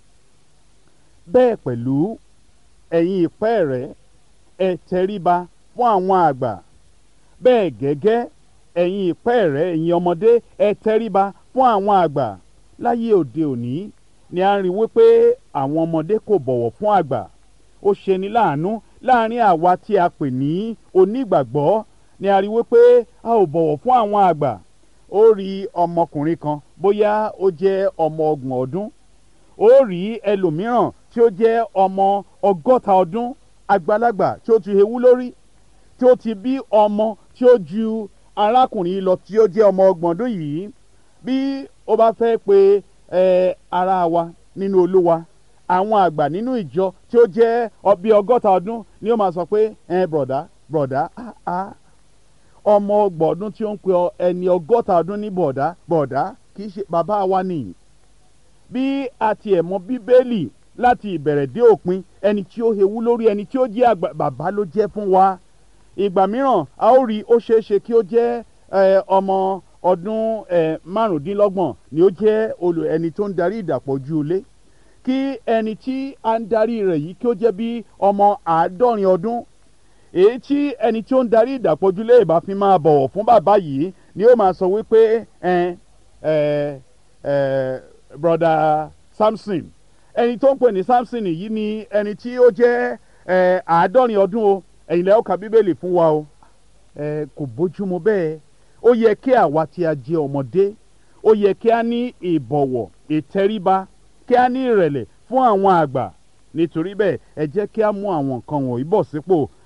bẹ́ẹ̀ pẹ̀lú ẹ̀yin ìpẹ́ẹ̀rẹ̀ ẹ tẹríba fún àwọn àgbà bẹ́ẹ̀ gẹ́gẹ́ ẹ̀yin ìpẹ́ẹ̀rẹ̀ ẹ̀yin ọmọdé ẹ tẹríba fún àwọn àgbà láyé òde òní ni a rí wípé àwọn ọmọdé kò bọ̀wọ̀ fún àgbà ó ṣeni láàánú láàrin àwa tí a pè ní onígbàgbọ́ ni a rí wípé a ò bọ̀wọ̀ fún àwọn àgbà ó rí ọmọkùnrin kan bóyá ó jẹ́ ọmọ ọgbọ̀n ọdún ó rí ẹlòmíràn tí ó jẹ́ ọmọ ọgọ́ta ọdún àgbàlagbà tí ó ti hewú lórí tí ó ti bí ọmọ tí ó ju arákùnrin lọ tí ó jẹ́ ọmọ ọgbọ̀n ọdún yìí bí ó bá fẹ́ pe ẹ ara wa nínú Olúwa àwọn àgbà nínú ìjọ tí ó jẹ́ bí ọgọ́ta ọdún ni ó máa sọ pé ẹ bọ̀dá bọ̀dá ah ah ọmọ ọgbọ̀n ọdún tí ó ń pe ẹni ọgọ́ta ọdún ní bọ̀dá bọ̀dá kì í ṣe bàbá wa nìyí bí a tiẹ̀ mọ Bíbélì láti ìbẹ̀rẹ̀ dé òpin ẹni tí ó hewú lórí ẹni tí ó jẹ́ àgbà bàbá ló jẹ́ fún wa ìgbà mìíràn a ó rí ó ṣeé ṣe kí ó jẹ́ ọmọ ọdún márùndínlọ́gbọ̀n ni ó jẹ́ olù ẹni tó ń darí ìdàpọ̀ ojú ilé kí ẹni tí a ń darí rẹ̀ yìí kí ó jẹ́ bí ọmọ àádọ́rin ọdún èyí tí ẹni tí ó ń darí ìdàpọ̀ ojú ilé ìbá fi máa bọ̀wọ̀ fún bàbá yìí ni ó máa sọ wípé ẹ ẹ ẹ broda Samson ẹni tó ń pè ní Samson yìí ni ẹni tí ó jẹ́ ẹ àádọ́rin ọdún o ẹ̀yin lẹ́ ó ka Bíbélì fún wa o ẹ kò bójúmu bẹ́ẹ̀ ó yẹ kí àwa tí a jẹ́ ọmọdé ó yẹ kí a ní ìbọ̀wọ̀ ìtẹríba kí a ní ìrẹ̀lẹ̀ fún àwọn àgbà nítorí bẹ́ẹ̀ ẹ jẹ́ kí a mú àwọn nǹkan wọ̀nyí bọ̀ sípò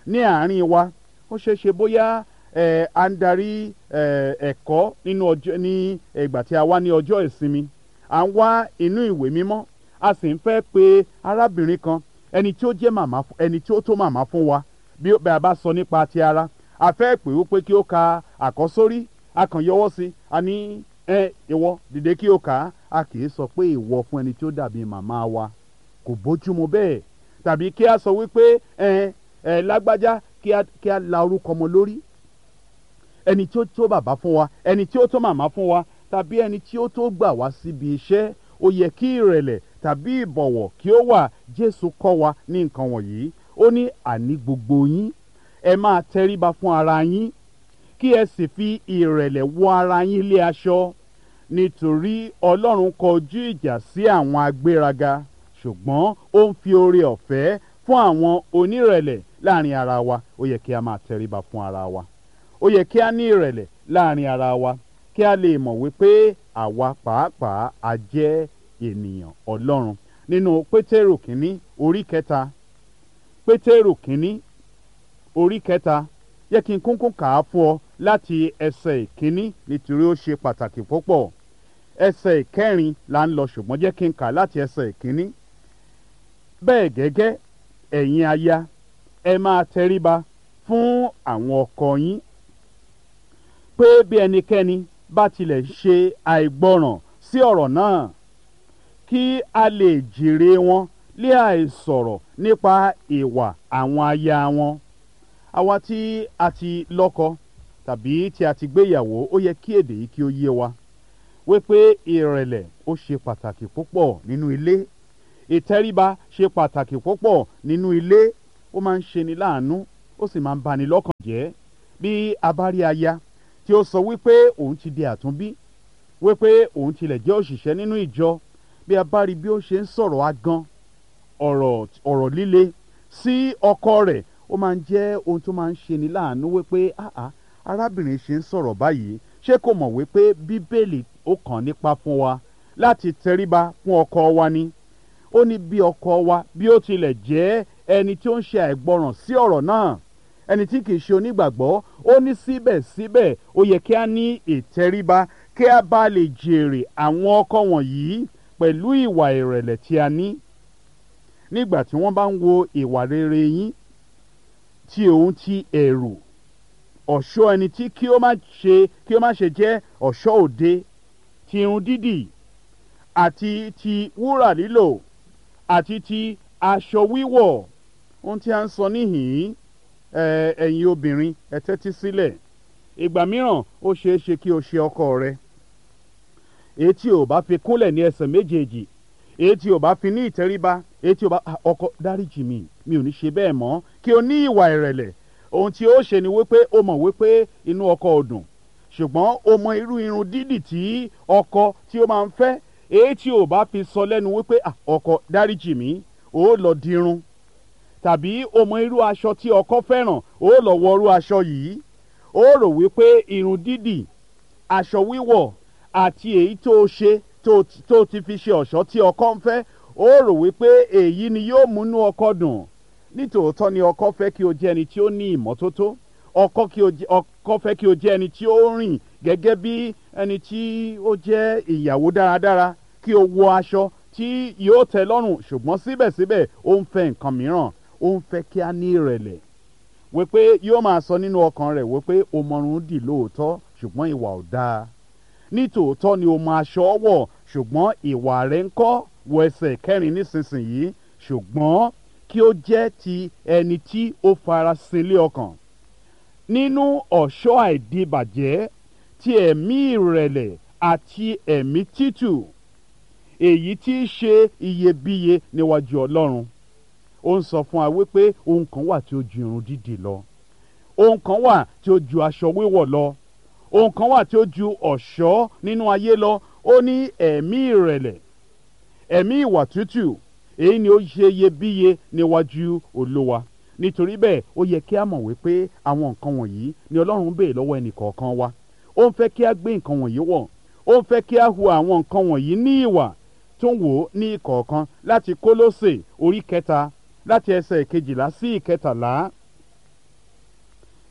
ní àárín wa. Ó ṣeé ṣe bóyá ẹ̀ à ń darí ẹ̀ ẹ̀kọ́ nínú ọjọ́ ní ìgbà tí a wá ní ọjọ́ ìsinmi, à ń wá inú ìwé mímọ́, a sì ń fẹ́ pe arábìnrin kan ẹni tí ó jẹ́ màmá ẹni tí ó tó màmá fún wa bí a bá sọ nípa ti ara. A fẹ́ pè ó pé kí ó ka àkọ́sórí, a kàn yọwọ́ sí, a ní ẹ ìwọ dìde kí ó kà á. A kì í sọ pé ìwọ fún ẹni tí ó dàbí màmá wa, kò bójúmu bẹ́ẹ̀. Tàbí kí a sọ wípé ẹ ẹ lágbájá kí a kí a la orúkọ ọmọ lórí, ẹni tí ó tó bàbá fún wa, ẹni tí ó tó màmá fún wa, tàbí ẹni tí ó tó gbà wá síbi iṣẹ́. Ó yẹ kí ìrẹ̀lẹ̀ tàbí ìbọ̀wọ̀ kí ó wà. Jésù kọ́ wa ní nǹkan wọ̀nyí. Ó ní àní gbogbo yín ẹ máa tẹríba fún ara yín, kí ẹ sì fi ìrẹ̀lẹ̀ wọ ara yín lé aṣọ, nítorí Ọlọ́run kọjú ìjà sí àwọn agbéraga, ṣùgbọ́n ó ń fi oore ọ̀fẹ́ fún àwọn onírẹ̀lẹ̀ láàrin ara wa. Ó yẹ kí a máa tẹríba fún ara wa. Ó yẹ kí a ní ìrẹ̀lẹ̀ láàrin ara wa, kí a lè mọ̀ wípé àwa pàápàá a jẹ́ ènìyàn Ọlọ́run. Nínú Pétérù kínní orí kẹta, Pétérù kínní orí kẹta, yẹ kí n kúnkún kà á fún ọ láti ẹsẹ̀ ìkíní nítorí ó ṣe pàtàkì púpọ̀. Ẹsẹ̀ ìkẹrin là ń lọ, ṣùgbọ́n jẹ́ kí n kà láti ẹsẹ̀ ìkíní. Bẹ́ẹ̀ gẹ́gẹ́ ẹ̀yin aya ẹ máa tẹríba fún àwọn ọkọ yín, pé bí ẹnikẹ́ni bá tilẹ̀ ṣe àìgbọràn sí ọ̀rọ̀ náà, kí a lè jèrè wọn lé àìsọ̀rọ̀ nípa ìwà àwọn aya wọn. Àwa tí a ti lọ́kọ tàbí tí a ti gbéyàwó, ó yẹ kí èdè yìí kí ó yé wa wípé ìrẹ̀lẹ̀ ó ṣe pàtàkì púpọ̀ nínú ilé. Ìtẹríba ṣe pàtàkì púpọ̀ nínú ilé. Ó máa ń ṣeni láàánú, ó sì máa ń bani lọ́kàn jẹ́ bí a bá rí aya tí ó sọ wípé òun ti di àtúnbí, wípé òun tilẹ̀ jẹ́ òṣìṣẹ́ nínú ìjọ. Bí a bá rí bí ó ṣe ń sọ̀rọ̀ agan, ọ̀rọ̀ ọ̀rọ̀ líle sí ọkọ rẹ̀, ó máa ń jẹ́ ohun tó máa ń ṣeni láàánú wípé àá arábìnrin ṣe ń sọ̀rọ̀ báyìí, ṣé kò mọ̀ wípé Bíbélì ó kàn nípa fún wa láti tẹríba fún ọkọ wa ni. Ó ní bí ọkọ wa bí ó tilẹ̀ jẹ́ ẹni tí ó ń ṣe àìgbọràn sí ọ̀rọ̀ náà, ẹni tí kìí ṣe onígbàgbọ́, ó ní síbẹ̀síbẹ̀ ó yẹ kí a ní ìtẹríba, kí a bá lè jèrè àwọn ọkọ wọ̀nyí pẹ̀lú ìwà ìrẹ̀lẹ̀ tí a ní. Nígbà tí wọ́n bá ń wo ìwà rere yín, tí òun ti ẹ̀rù ọ̀ṣọ́ ẹni tí kí ó má ṣe kí ó má ṣe jẹ́ ọ̀ṣọ́ òde, ti irun dídì àti ti wúrà lílò àti ti aṣọ wíwọ̀. Ohun tí a ń sọ níhìn-ín, ẹ̀yin obìnrin ẹ tẹ́tí sílẹ̀. Ìgbà mìíràn ó ṣeé ṣe kí o ṣe ọkọ rẹ, èyí tí ò bá fi kúnlẹ̀ ní ẹsẹ̀ méjèèjì, èyí tí ò bá fi ní ìtẹríba, èyí tí ò bá ọkọ dáríjì mi, mi ò ní ṣe bẹ́ẹ̀ mọ́. Kí o ní ìwà ìrẹ̀lẹ̀. Ohun tí ó ṣe ni wípé o mọ̀ wípé inú ọkọ ò dùn, ṣùgbọ́n o mọ irú irun dídì tí ọkọ tí ó máa ń fẹ́. Èyí tí ò bá fi sọ lẹ́nu wípé ọkọ dáríjì mi, ó lọ dirun. Tàbí o mọ irú aṣọ tí ọkọ fẹ́ràn, ó lọ wọ irú aṣọ yìí. Ó rò wípé irun dídì, aṣọ wíwọ̀ àti èyí tó ṣe tó ti fi ṣe ọ̀ṣọ́ tí ọkọ ń fẹ́, ó rò wípé èyí ni yóò múnú ọkọ dùn. Nítòótọ́ ni ọkọ fẹ́ kí o jẹ́ ẹni tí ó ní ìmọ́tótó. Ọkọ fẹ́ kí o jẹ́ ẹni tí ó rìn gẹ́gẹ́ bí ẹni tí ó jẹ́ ìyàwó dáradára, kí o wọ aṣọ tí yóò tẹ́ lọ́rùn. Ṣùgbọ́n síbẹ̀síbẹ̀ ó ń fẹ́ nǹkan mìíràn. Ó ń fẹ́ kí a ní ìrẹ̀lẹ̀, wípé yóò máa sọ nínú ọkàn rẹ̀ wípé o mọrun dì lóòótọ́, ṣùgbọ́n ìwà ò dáa. Nítòótọ́ ni o mọ aṣọ wọ̀, ṣùgbọ́n ìwà rẹ̀ ń kọ́. Wọ ẹsẹ̀ kẹrin nísinsìnyí. Ṣùgbọ́n kí ó jẹ́ ti ẹni tí ó farasin lé ọkàn, nínú ọ̀ṣọ́ àìdíbàjẹ́ ti ẹ̀mí ìrẹ̀lẹ̀ àti ẹ̀mí títù, èyí tí í ṣe iyebíye níwájú Ọlọ́run. Ó ń sọ fún wa wípé ohun kan wà tí ó ju irun dídì lọ, ohun kan wà tí ó ju aṣọ wíwọ̀ lọ, ohun kan wà tí ó ju ọ̀ṣọ́ nínú ayé lọ. Ó ní ẹ̀mí ìrẹ̀lẹ̀, ẹ̀mí ìwà tútù, èyí ni ó ṣe iyebíye níwájú Olúwa. Nítorí bẹ́ẹ̀ ó yẹ kí a mọ̀ wípé àwọn nǹkan wọ̀nyí ni Ọlọ́run ń béèrè lọ́wọ́ ẹnì kọ̀ọ̀kan wa. Ó ń fẹ́ kí a gbé nǹkan wọ̀nyí wọ̀, ó ń fẹ́ kí a hu àwọn nǹkan wọ̀nyí ní ìwà tó ń wò ó ní ìkọ̀ọ̀kan. Láti Kólósè orí kẹta láti ẹsẹ̀ ìkejìlá sí ìkẹtàlá.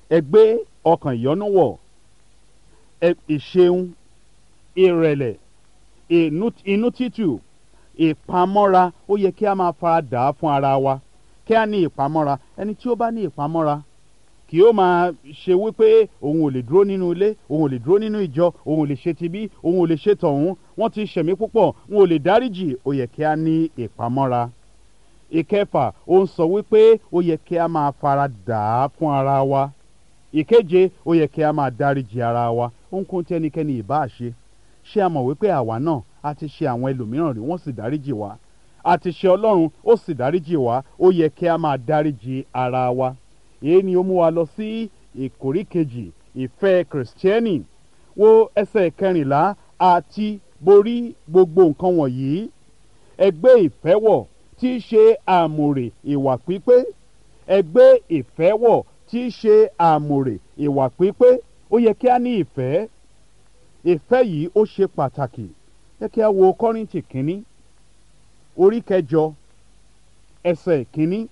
ẹ gbé ọkàn ìyọ́nú wọ̀, ìṣeun, ìrẹ̀lẹ̀, inú títù, ìpamọ́ra. Ó yẹ kí a máa fara dà á fún ara wa, kí a ní ìpamọ́ra. Ẹni tí ó bá ní ìpamọ́ra kì yóò máa ṣe wípé òun ò lè dúró nínú ilé, òun ò lè dúró nínú ìjọ, òun ò lè ṣe tibí, òun ò lè ṣe tọ̀hún, wọ́n ti ṣẹ̀mí púpọ̀, òun ò lè dáríjì. Ó yẹ kí a ní ìpamọ́ra. Ìkẹfà, ó ń sọ wípé ó yẹ kí a máa fara dà á fún ara wa. Ìkeje, ó yẹ kí a máa dáríjì ara wa. Ohunkóhun tí ẹnikẹ́ni ìbá ṣe, ṣé a mọ̀ wípé àwa náà a ti ṣe àwọn ẹlòmíràn rí, wọ́n sì dáríjì wá. A ti ṣe Ọlọ́run, ó sì dáríjì wá. Ó yẹ kí a máa dáríjì ara wa. Èyí ni ó mú wa lọ sí ìkórí kejì, ìfẹ́ Kìrìsìtẹ́nì. Wo ẹsẹ̀ kẹrìnlá, àti borí gbogbo nǹkan wọ̀nyí, ẹ gbé ìfẹ́ wọ̀ tí í ṣe àmùrè ìwà pípé. Ẹ gbé ìfẹ́ wọ̀ tí í ṣe àmùrè ìwà pípé. Ó yẹ kí a ní ìfẹ́. Ìfẹ́ yìí ó ṣe pàtàkì. Yẹ kí a wo Kọ́ríńtì kínní orí kẹjọ ẹsẹ̀ kínní.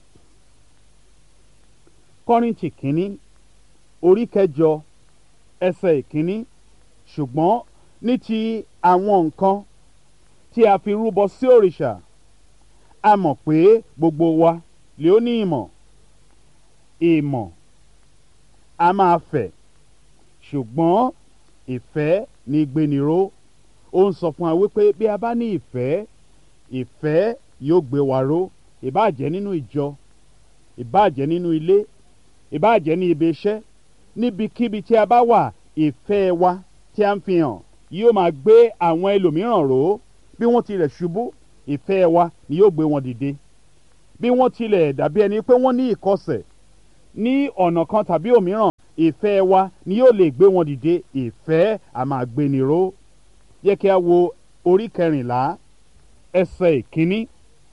Kọ́ríńtì kínní orí kẹjọ ẹsẹ̀ kínní. Ṣùgbọ́n ní ti àwọn nǹkan tí a fi rúbọ sí òrìṣà, a mọ̀ pé gbogbo wa lè ó ní ìmọ̀. Ìmọ̀ a máa fẹ̀, ṣùgbọ́n ìfẹ́ ní gbéniró. Ó ń sọ fún wa wípé bí a bá ní ìfẹ́, ìfẹ́ yóò gbé wa ró. Ìbá jẹ́ nínú ìjọ, ìbá jẹ́ nínú ilé, ìbá jẹ́ ní ibi iṣẹ́, níbikíbi tí a bá wà, ìfẹ́ wa tí a ń fi hàn yóò máa gbé àwọn ẹlòmíràn ró. Bí wọ́n tilẹ̀ ṣubú, ìfẹ́ wa ni yóò gbé wọn dìde. Bí wọ́n tilẹ̀ dàbí ẹni pé wọ́n ní ìkọsẹ̀ ní ọ̀nà kan tàbí òmíràn, ìfẹ́ wa ni yóò lè gbé wọn dìde. Ìfẹ́ a máa gbéni ró. Yẹ kí a wo orí kẹrìnlá ẹsẹ̀ ìkíní.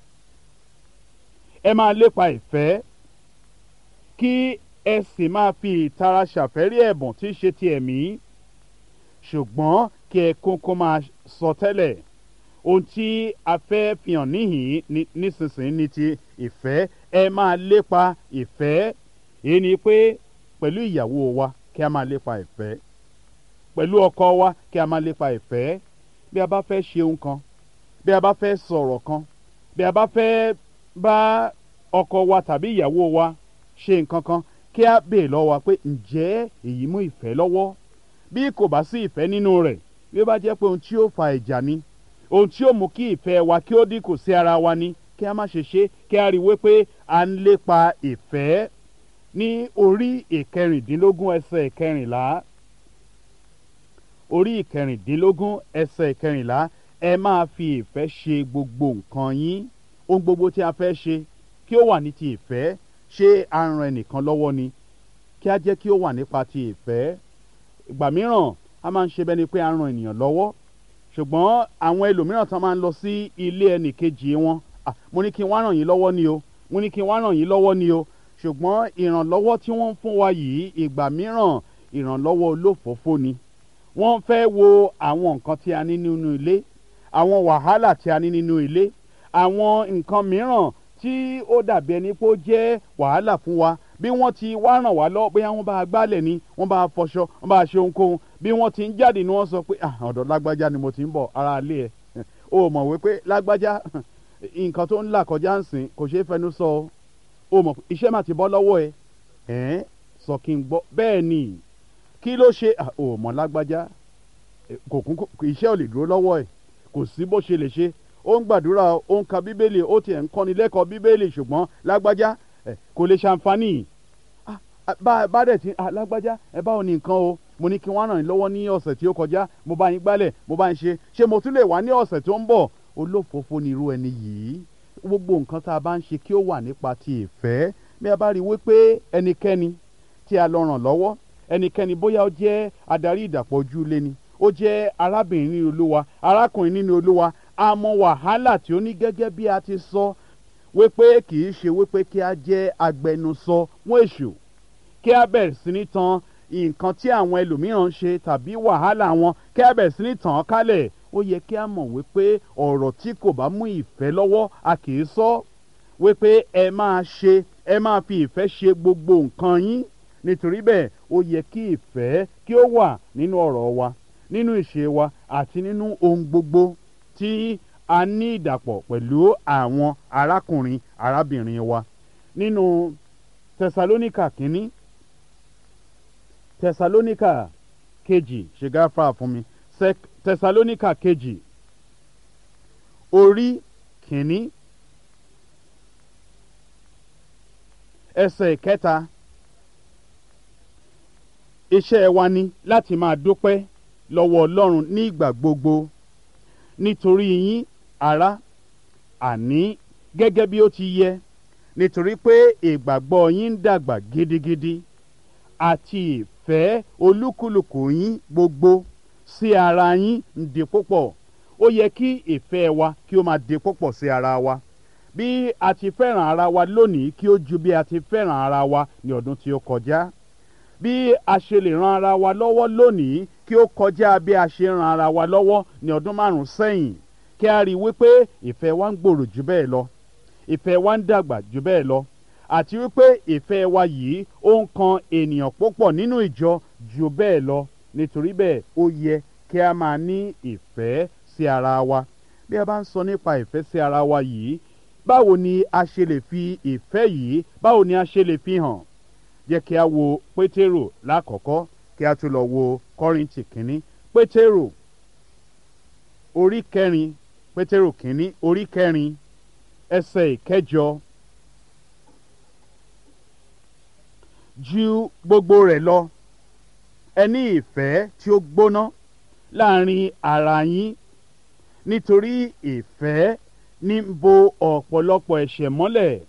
Ẹ máa lépa ìfẹ́, kí ẹ sì máa fi ìtara ṣàfẹ́rí ẹ̀bùn tí í ṣe ti ẹ̀mí, ṣùgbọ́n kí ẹ kúnkún máa sọ tẹ́lẹ̀. Ohun tí a fẹ́ fi hàn níhìn nísinsìnyí ni ti ìfẹ́. Ẹ máa lépa ìfẹ́. Èyí ni pé pẹ̀lú ìyàwó wa kí a máa lépa ìfẹ́, pẹ̀lú ọkọ wa kí a máa lépa ìfẹ́. Bí a bá fẹ́ ṣe ohun kan, bí a bá fẹ́ sọ̀rọ̀ kan, bí a bá fẹ́ bá ọkọ wa tàbí ìyàwó wa ṣe nǹkan kan, kí a béè lọ́wọ́ wa pé ǹjẹ́ èyí mú ìfẹ́ lọ́wọ́? Bí kò bá sí ìfẹ́ nínú rẹ̀, bí ó bá jẹ́ pé ohun tí ó fa ìjà ni, ohun tí ó mú kí ìfẹ́ wa kí ó dínkù sí ara wa ni, kí a má ṣe ṣe. Kí a rí wípé à ń lépa ìfẹ́. Ní orí ìkẹrìndínlógún ẹsẹ̀ ìkẹrìnlá, orí ìkẹrìndínlógún ẹsẹ̀ ìkẹrìnlá, ẹ máa fi ìfẹ́ ṣe gbogbo nǹkan yín. Ohun gbogbo tí a fẹ́ ṣe kí ó wà ní ti ìfẹ́. Ṣé a ń ran ẹnìkan lọ́wọ́ ni? Kí a jẹ́ kí ó wà nípa ti ìfẹ́. Ìgbà mìíràn a máa ń ṣe bẹ́ẹ̀ ni pé a ń ran ènìyàn lọ́wọ́, ṣùgbọ́n àwọn ẹlòmíràn tán máa ń lọ sí ilé ẹnì kejì wọn. Ah, mo ní kí n wá ràn yín lọ́wọ́ ni o, mo ní kí n wá ràn yín lọ́wọ́ ni o. Ṣùgbọ́n ìrànlọ́wọ́ tí wọ́n ń fún wa yìí, ìgbà mìíràn ìrànlọ́wọ́ olófòófó ni. Wọ́n fẹ́ wo àwọn nǹkan tí a ní nínú ilé, àwọn wàhálà tí a ní nínú ilé, àwọn nǹkan mìíràn tí ó dàbí ẹni pé ó jẹ́ wàhálà fún wa. Bí wọ́n ti wá ràn wá lọ, bóyá wọ́n bá gbálẹ̀ ni, wọ́n bá fọṣọ, wọ́n bá ṣe ohunkóhun, bí wọ́n ti ń jáde ni wọ́n sọ pé ah ọ̀dọ̀ lágbájá ni mo ti ń bọ̀, ara ilé ẹ̀. O mọ̀ wípé lágbájá nǹkan tó ń là kọjá ń sìn kò ṣeé fẹnu sọ o. O mọ̀ iṣẹ́ mà ti bọ́ lọ́wọ́ ẹ. Ẹ̀ẹ́n sọ kí n gbọ́. Bẹ́ẹ̀ ni, kí ló ṣe? O mọ̀ lágbájá kò kún iṣẹ́ ò lè dúró lọ́wọ́ ẹ̀, kò sí bó ṣe lè ṣe. Ó ń gbàdúrà, ó ń ka bíbélì, ó tiẹ̀ ń kọ́ni lẹ́kọ̀ọ́ bíbélì, ṣùgbọ́n lágbájá kò lè ṣàǹfààní. Bá dẹ̀ tí lágbájá ẹ báwo ni nǹkan o, mo ní kí wọ́n ràn yín lọ́wọ́ ní ọ̀sẹ̀ tí ó kọjá, mo bá yín gbálẹ̀, mo bá yín ṣe, ṣé mo tún lè wá ní ọ̀sẹ̀ tó ń bọ̀? Olófòófó ni irú ẹni yìí. Gbogbo nǹkan tá a bá ń ṣe kí ó wà nípa ti ìfẹ́. Bí a bá rí wípé ẹnikẹ́ni tí a lọ ràn lọ́wọ́, ẹnikẹ́ni bóyá ó jẹ́ adarí ìdàpọ̀ ojú ilé ni, ó jẹ́ arábìnrin nínú Olúwa, arákùnrin nínú Olúwa, a mọ wàhálà tí ó ní gẹ́gẹ́ bí a ti sọ wípé kì í ṣe wípé kí a jẹ́ agbẹnusọ fún èṣù, kí a bẹ̀rẹ̀ sí ní tan nǹkan tí àwọn ẹlòmíràn ń ṣe tàbí wàhálà wọn, kí a bẹ̀rẹ̀ sí ní tàn án kálẹ̀. Ó yẹ kí a mọ̀ wípé ọ̀rọ̀ tí kò bá mú ìfẹ́ lọ́wọ́ a kì í sọ. Wípé ẹ máa ṣe, ẹ máa fi ìfẹ́ ṣe gbogbo nǹkan yín. nítorí bẹ́ẹ̀ ó yẹ kí ìfẹ́ kí ó wà nínú ọ̀rọ̀ wa, nínú ìṣe wa àti nínú ohun gbogbo tí a ní ìdàpọ̀ pẹ̀lú àwọn arákùnrin arábìnrin wa. Nínú tẹsalóníkà kínní tẹsalóníkà kejì ṣe gáfárà fún mi tẹsalóníkà kejì orí kínní ẹsẹ̀ kẹta. Iṣẹ́ wa ni láti máa dúpẹ́ lọ́wọ́ Ọlọ́run ní ìgbà gbogbo nítorí yín ará, àní gẹ́gẹ́ bí ó ti yẹ, nítorí pé ìgbàgbọ́ yín ń dàgbà gidigidi àti ìfẹ́ olúkúlùkù yín gbogbo sí ara yín ń di púpọ̀. Ó yẹ kí ìfẹ́ wa kí ó máa di púpọ̀ sí ara wa. Bí a ti fẹ́ràn ara wa lónìí kí ó ju bí a ti fẹ́ràn ara wa ní ọdún tí ó kọjá. Bí a ṣe lè ran ara wa lọ́wọ́ lónìí kí ó kọjá bí a ṣe ran ara wa lọ́wọ́ ní ọdún márùn-ún sẹ́yìn. Kí a rí i wípé ìfẹ́ wa ń gbòòrò jù bẹ́ẹ̀ lọ, ìfẹ́ wa ń dàgbà jù bẹ́ẹ̀ lọ, àti wípé ìfẹ́ wa yìí ó ń kan ènìyàn púpọ̀ nínú ìjọ jù bẹ́ẹ̀ lọ. Nítorí bẹ́ẹ̀ ó yẹ kí a máa ní ìfẹ́ sí ara wa. Bí a bá ń sọ nípa ìfẹ́ sí ara wa yìí, báwo ni a ṣe lè fi ìfẹ́ yìí, báwo ni a ṣe lè fi hàn? Jẹ́ kí a wo Pétérù lákọ̀ọ́kọ́ kí a tún lọ wo Kọ́ríńtì kínní. Pétérù orí kẹrin, Pétérù kínní orí kẹrin ẹsẹ̀ ìkẹjọ. Ju gbogbo rẹ̀ lọ, ẹ ní ìfẹ́ tí ó gbóná láàrin ara yín, nítorí ìfẹ́ ní ń bo ọ̀pọ̀lọpọ̀ ẹ̀ṣẹ̀ mọ́lẹ̀.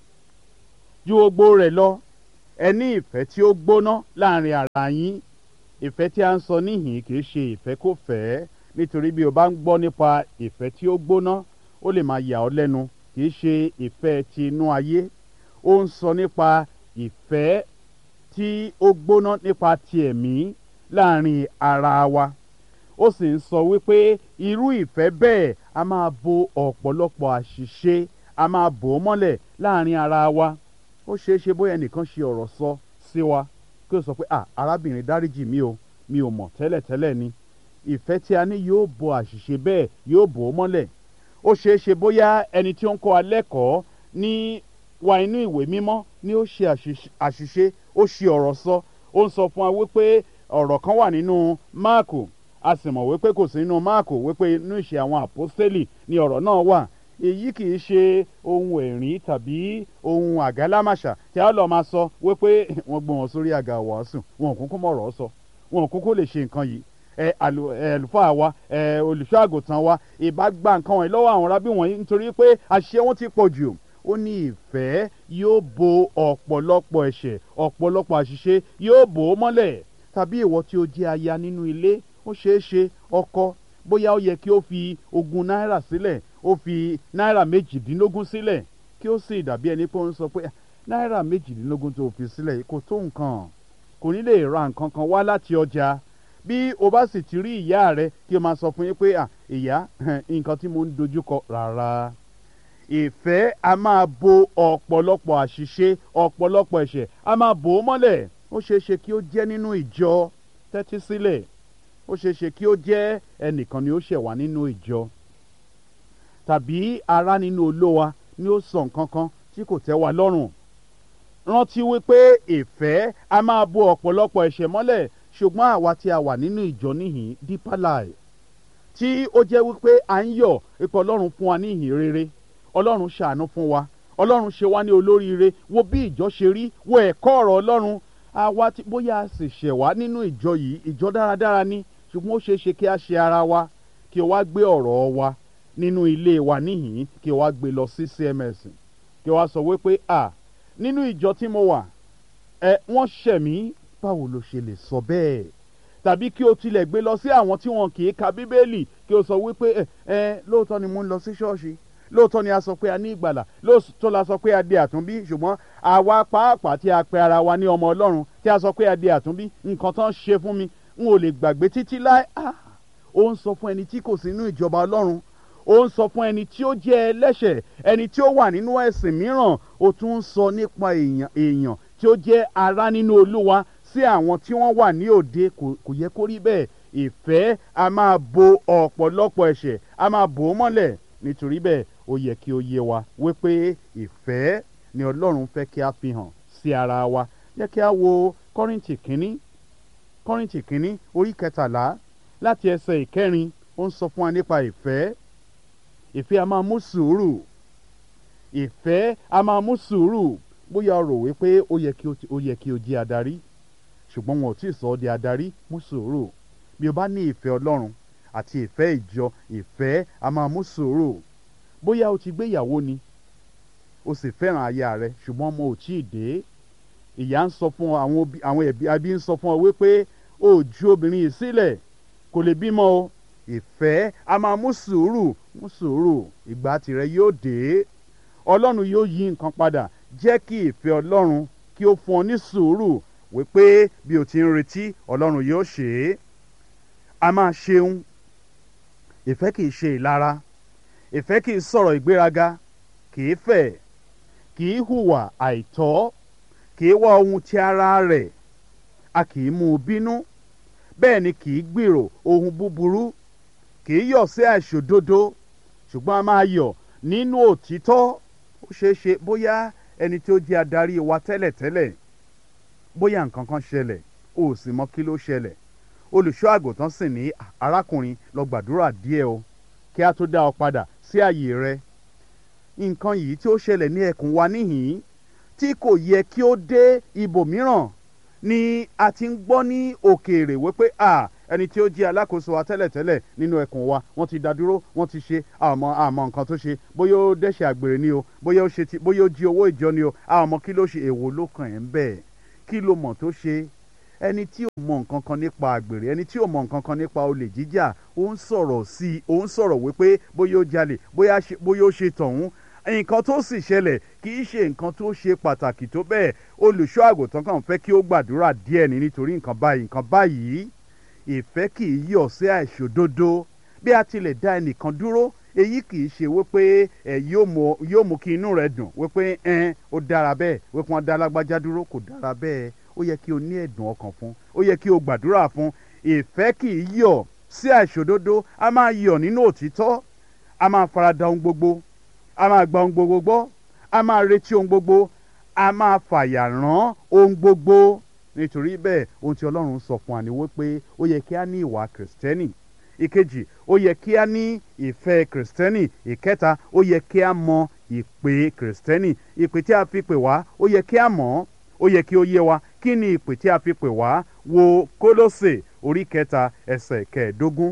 Ju gbogbo rẹ̀ lọ, ẹ ní ìfẹ́ tí ó gbóná láàrin ara yín. Ìfẹ́ tí a ń sọ níhìn kì í ṣe ìfẹ́ kò fẹ́, nítorí bí o bá ń gbọ́ nípa ìfẹ́ tí ó gbóná ó lè máa yà ọ́ lẹ́nu. Kì í ṣe ìfẹ́ ti inú ayé. Ó ń sọ nípa ìfẹ́ tí ó gbóná nípa ti ẹ̀mí láàrin ara wa. Ó sì ń sọ wípé irú ìfẹ́ bẹ́ẹ̀ a máa bo ọ̀pọ̀lọpọ̀ àṣìṣe, a máa bò ó mọ́lẹ̀ láàrin ara wa. Ó ṣeé ṣe bóyá ẹnìkan ṣe ọ̀rọ̀ sọ sí wa kí ó sọ pé à arábìnrin dáríjì mi o, mi ò mọ̀ tẹ́lẹ̀tẹ́lẹ̀ ni. Ìfẹ́ tí a ní yóò bo àṣìṣe bẹ́ẹ̀, yóò bò ó mọ́lẹ̀. Ó ṣeé ṣe bóyá ẹni tí ó ń kọ́ wa lẹ́kọ̀ọ́ ní wa inú ìwé mímọ́ ni ó ṣe àṣìṣe, ó ṣe ọ̀rọ̀ sọ. Ó ń sọ fún wa wípé ọ̀rọ̀ kan wà nínú Máàkù, a sì mọ̀ wípé kò sí nínú Máàkù, wípé inú ìṣe àwọn àpọ́stélì ni ọ̀rọ̀ náà wà. Èyí kì í ṣe ohun ẹ̀rín tàbí ohun àgálámàṣà tí a lọ máa sọ wípé wọ́n gbé wọn sórí àga wàásù, wọn ò kúkú mọ̀rọ̀ sọ, wọn ò kúkú lè ṣe nǹkan yìí. ẹ àlùfáà wa ẹ olùṣọ́ àgùntàn wa ìbá gba nǹkan wọ̀nyí lọ́wọ́ àwọn rábí wọ̀nyí nítorí pé àṣẹ wọn ti pọ̀ jù. Ó ní ìfẹ́ yóò bo ọ̀pọ̀lọpọ̀ ẹ̀ṣẹ̀, ọ̀pọ̀lọpọ̀ àṣìṣe yóò bò ó mọ́lẹ̀. Tàbí ìwọ tí ó jẹ́ aya nínú ilé, ó ṣeé ṣe ọkọ bóyá ó yẹ kí ó fi ogún náírà sílẹ̀, ó fi náírà méjìdínlógún sílẹ̀, kí ó sì dàbí ẹni pé ó ń sọ pé náírà méjìdínlógún tó fi sílẹ̀ kò tó nǹkan, kò ní lè ra nǹkan kan wá láti ọjà. Bí o bá sì ti rí ìyá rẹ kí o máa sọ fún yín pé à ìyá nǹkan tí mo ń dojúkọ rárá. Ìfẹ́ a máa bo ọ̀pọ̀lọpọ̀ àṣìṣe, ọ̀pọ̀lọpọ̀ ẹ̀ṣẹ̀ a máa bò ó mọ́lẹ̀. Ó ṣeé ṣe kí ó jẹ́ nínú ìjọ, tẹ́tí sílẹ̀. Ó ṣeé ṣe kí ó jẹ́ ẹnìkan ni ó ṣẹ̀ wá nínú ìjọ, tàbí ará nínú Olúwa ni ó sọ nǹkan kan tí kò tẹ́ wa lọ́rùn. Rántí wípé ìfẹ́ a máa bo ọ̀pọ̀lọpọ̀ ẹ̀ṣẹ̀ mọ́lẹ̀. Ṣùgbọ́n àwa tí a wà nínú ìjọ níhìn Deeper Life, tí ó jẹ́ wípé à ń yọ̀ ipò Ọlọ́run fún wa ní ìhìn rere, Ọlọ́run ṣàánú fún wa, Ọlọ́run ṣe wá ní olóríire, wo bí ìjọ ṣe rí, wo ẹ̀kọ́ ọ̀rọ̀ Ọlọ́run. Àwa tí bóyá a sì ṣẹ̀ wá nínú ìjọ yìí, ìjọ dáradára ni, ṣùgbọ́n ó ṣeé ṣe kí a ṣe ara wa, kí o wá gbé ọ̀rọ̀ wa nínú ilé wa níhìn, kí o wá gbé lọ sí C M S, kí o wá sọ wípé à nínú ìjọ tí mo wà ẹ wọ́n ṣẹ̀ mí. Báwo lo ṣe lè sọ bẹ́ẹ̀? Tàbí kí o tilẹ̀ gbé lọ sí àwọn tí wọn kì í ka Bíbélì, kí o sọ wípé ẹ ẹ lóòótọ́ ni mo ń lọ sí ṣọ́ọ̀ṣì, lóòótọ́ ni a sọ pé a ní ìgbàlà, lóòótọ́ la sọ pé a di àtúnbí, ṣùgbọ́n àwa pàápàá tí a pe ara wa ní ọmọ Ọlọ́run, tí a sọ pé a di àtúnbí, nǹkan tán ṣe fún mi n ò lè gbàgbé títí láé. Ó ń sọ fún ẹni tí kò sí nínú ìjọba Ọlọ́run, ó ń sọ fún ẹni tí ó jẹ́ ẹlẹ́ṣẹ̀, ẹni tí ó wà nínú ẹ̀sìn mìíràn. Ó tún ń sọ nípa èèyàn èèyàn tí ó jẹ́ ará nínú Olúwa sí àwọn tí wọ́n wà ní òde. Kò yẹ kó rí bẹ́ẹ̀. Ìfẹ́ a máa bo ọ̀pọ̀lọpọ̀ ẹ̀ṣẹ̀, a máa bò ó mọ́lẹ̀. Nítorí bẹ́ẹ̀ ó yẹ kí ó yé wa wípé ìfẹ́ ni Ọlọ́run fẹ́ kí a fi hàn sí ara wa. Jẹ́ kí a wo Kọ́ríńtì kínní Kọ́ríńtì kínní orí kẹtàlá láti ẹsẹ̀ ìkẹrin. Ó ń sọ fún wa nípa ìfẹ́. Ìfẹ́ a máa mú sùúrù. Ìfẹ́ a máa mú sùúrù. Bóyá o rò wípé ó yẹ kí o ó yẹ kí o jẹ́ adarí, ṣùgbọ́n wọn ò tí ì sọ ọ́ di adarí. Mú sùúrù. Bí o bá ní ìfẹ́ Ọlọ́run àti ìfẹ́ ìjọ, ìfẹ́ a máa mú sùúrù. Bóyá o ti gbéyàwó ni, o sì fẹ́ràn aya rẹ, ṣùgbọ́n ọmọ ò tí ì dé. Ìyá ń sọ fún ọ, àwọn òbí àwọn ẹbí abí ń sọ fún ọ wípé o ju obìnrin yìí sílẹ̀, kò lè bímọ o. Ìfẹ́ a máa mú sùúrù. Mú sùúrù. Ìgbà tìrẹ yóò dé. Ọlọ́run yóò yí nǹkan padà. Jẹ́ kí ìfẹ́ Ọlọ́run kí ó fún ọ ní sùúrù wípé bí o ti ń retí, Ọlọ́run yóò ṣe é. A máa ṣeun. Ìfẹ́ kì í ṣe ìlara. Ìfẹ́ kì í sọ̀rọ̀ ìgbéraga. Kì í fẹ̀. Kì í hùwà àìtọ́. Kì í wá ohun ti ara rẹ̀. A kì í mú u bínú. Bẹ́ẹ̀ ni kì í gbèrò ohun búburú. Kì í yọ̀ sí àìṣòdodo, ṣùgbọ́n a máa yọ̀ nínú òtítọ́. Ó ṣeé ṣe bóyá ẹni tí ó jẹ́ adarí wa tẹ́lẹ̀tẹ́lẹ̀, bóyá nǹkan kan ṣẹlẹ̀, o ò sì mọ kí ló ṣẹlẹ̀. Olùṣọ́ àgùntàn sì ní, arákùnrin, lọ gbàdúrà díẹ̀ o kí a tó dá ọ padà sí àyè rẹ. Nǹkan yìí tí ó ṣẹlẹ̀ ní ẹkùn wa níhìn-ín tí kò yẹ kí ó dé ibòmíràn ni a ti ń gbọ́ ní òkèèrè wípé à ẹni tí ó jẹ́ alákòóso wa tẹ́lẹ̀tẹ́lẹ̀ nínú ẹkùn wa, wọ́n ti dá dúró, wọ́n ti ṣe àmọ́ àmọ́ nǹkan tó ṣe. Bóyá ó dẹ́ṣẹ̀ àgbèrè ni o, bóyá ó ṣe ti bóyá ó jí owó ìjọ ni o, àmọ́ kí ló ṣe, èwo ló kàn ẹ́ ń bẹ̀. Kí ló mọ̀ tó ṣe? Ẹni tí ò mọ nǹkan kan nípa àgbèrè, ẹni tí ò mọ nǹkan kan nípa olè jíjà, ó ń sọ̀rọ̀ sí i, ó ń sọ̀rọ̀ wípé bóyá ó jalè, bóyá ó ṣe tọ̀hún. Nǹkan tó sì ṣẹlẹ̀ kì í ṣe nǹkan tó ṣe pàtàkì tó bẹ́ẹ̀. Olùṣọ́ àgùntàn kàn fẹ́ kí ó gbàdúrà díẹ̀ ni nítorí nǹkan báyìí nǹkan báyìí. Ìfẹ́ kì í yọ̀ sí àìṣòdodo. Bí a tilẹ̀ dá ẹnìkan dúró, èyí kì í ṣe wípé ẹ yóò mú kí inú rẹ dùn wípé ẹn ó dára bẹ́ẹ̀, wípé wọ́n dá lágbájá dúró. Kò dára bẹ́ẹ̀. Ó yẹ kí o ní ẹ̀dùn ọkàn fún. Ó yẹ kí o gbàdúrà fún. Ìfẹ́ kì í yọ̀ sí àìṣòdodo. A máa yọ̀ nínú òtítọ́. A máa farada ohun gbogbo. A máa gba ohun gbogbo gbọ́. A máa retí ohun gbogbo. A máa fàyà rán ohun gbogbo. Nítorí bẹ́ẹ̀ ohun tí Ọlọ́run sọ fún wa ni wípé ó yẹ kí a ní ìwà Kìrìsìtẹ́nì. Ìkejì, ó yẹ kí a ní ìfẹ́ Kìrìsìtẹ́nì. Ìkẹta, ó yẹ kí a mọ ìpè Kìrìsìtẹ́nì. Ìpè tí a fi pè wá, ó yẹ kí a mọ̀. Ó yẹ kí ó yé wa kí ni ìpè tí a fi pè wá. Wo Kólósè orí kẹta ẹsẹ̀ kẹẹ̀ẹ́dógún.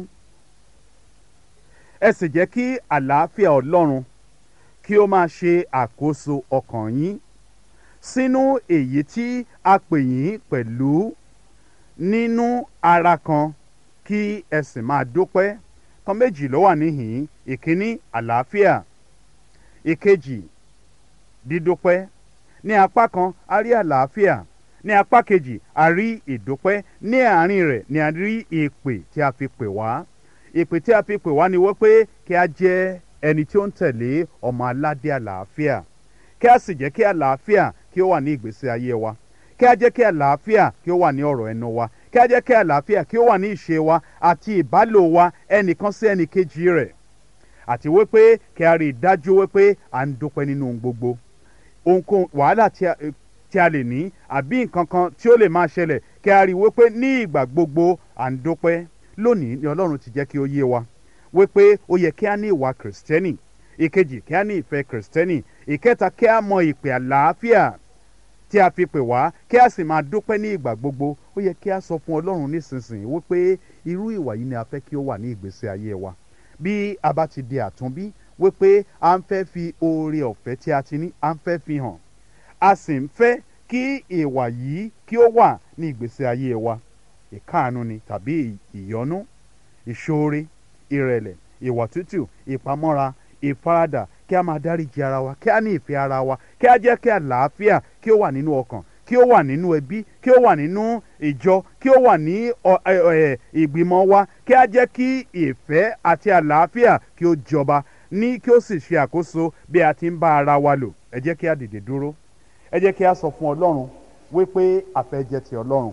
Ẹ sì jẹ́ kí àlàáfíà Ọlọ́run kí ó máa ṣe àkóso ọkàn yín sínú èyí tí a pè yín pẹ̀lú nínú ara kan, kí ẹ sì máa dúpẹ́. Kan méjì ló wà níhìn-ín. Ìkíní, àlàáfíà. Ìkejì, dídúpẹ́. Ní apá kan a rí àlàáfíà, ní apá kejì a rí ìdúpẹ́. Ní àárín rẹ̀ ni a rí ìpè tí a fi pè wá. Ìpè tí a fi pè wá ni wípé kí a jẹ́ ẹni tí ó ń tẹ̀lé ọmọ aládé àlàáfíà. Kí a sì jẹ́ kí àlàáfíà kí ó wà ní ìgbésí ayé wa. Kí a jẹ́ kí àlàáfíà kí ó wà ní ọ̀rọ̀ ẹnu wa. Kí a jẹ́ kí àlàáfíà kí ó wà ní ìṣe wa àti ìbálò wa ẹnìkan sí ẹnìkejì rẹ̀. Àti wípé kí a rí i dájú wípé à ń dúpẹ́ nínú ohun gbogbo. Ohunkóhun wàhálà tí a lè ní àbí nǹkan kan tí ó lè máa ṣẹlẹ̀, kí a rí i wípé ní ìgbà gbogbo à ń dúpẹ́. Lónìí ni Ọlọ́run ti jẹ́ kí ó yé wa wípé ó yẹ kí a ní ìwà Kìrìsìtẹ́nì. Ìkejì, kí a ní ìfẹ́ Kìrìsìtẹ́nì. Ìkẹta, kí a mọ ìpè àlàáfíà tí a fi pè wá, kí a sì máa dúpẹ́ ní ìgbà gbogbo. Ó yẹ kí a sọ fún Ọlọ́run nísinsìnyí wípé irú ìwà yìí ni a fẹ́ kí ó wà ní ìgbésí ayé wa. Bí a bá ti di àtúnbí, wípé a ń fẹ́ fi oore ọ̀fẹ́ tí a ti ní, a ń fẹ́ fi hàn. A sì ń fẹ́ kí ìwà yìí kí ó wà ní ìgbésí ayé wa. Ìkáàánú ni tàbí ìyọ́nú, ìṣoore, ìrẹ̀lẹ̀, ìwà tútù, ìpamọ́ra, ìfaradà, kí a máa dáríjì ara wa, kí a ní ìfẹ́ ara wa, kí a jẹ́ kí àlàáfíà kí ó wà nínú ọkàn, kí ó wà nínú ẹbí, kí ó wà nínú ìjọ, kí ó wà ní ìgbìmọ̀ wa, kí a jẹ́ kí ìfẹ́ àti àlàáfíà kí ó jọba ní kí ó sì ṣe àkóso bí a ti ń bá ara wa lò. Ẹ jẹ́ kí a dìde dúró. Ẹ jẹ́ kí a sọ fún Ọlọ́run wípé a fẹ́ jẹ́ ti Ọlọ́run.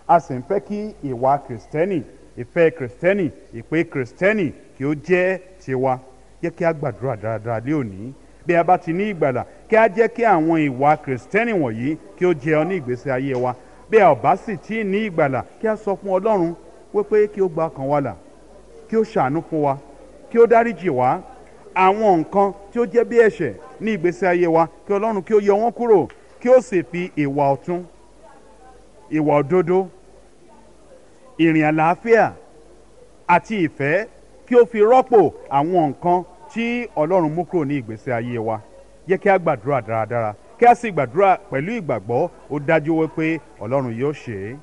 a sì ń fẹ́ kí ìwà kìrìsìtẹ́nì, ìfẹ́ kìrìsìtẹ́nì, ìpè kìrìsìtẹ́nì kí ó jẹ́ tiwa. Jẹ́ kí a gbàdúrà dáradára lé òní. Bí a bá ti ní ìgbàlà, kí a jẹ́ kí àwọn ìwà kìrìsìtẹ́nì wọ̀nyí kí ó jẹ́ ọ ní ìgbésí ayé wa. Bí a ò bá sì tí ì ní ìgbàlà, kí a sọ fún Ọlọ́run wípé kí ó gba ọkàn wa là, kí ó ṣàánú fún wa, kí ó dáríjì wá àwọn nǹkan tí ó jẹ́ bí ẹ̀ṣẹ̀ ní ìgbésí ayé wa, kí Ọlọ́run kí ó yọ wọ́n kúrò, kí ó sì fi ìwà ọ̀tún, ìwà òdodo, ìrìn àlàáfíà àti ìfẹ́ kí ó fi rọ́pò àwọn nǹkan tí Ọlọ́run mú kúrò ní ìgbésí ayé wa. Jẹ́ kí a gbàdúrà dáradára, kí a sì gbàdúrà pẹ̀lú ìgbàgbọ́. Ó dájú wípé Ọlọ́run yóò ṣe é.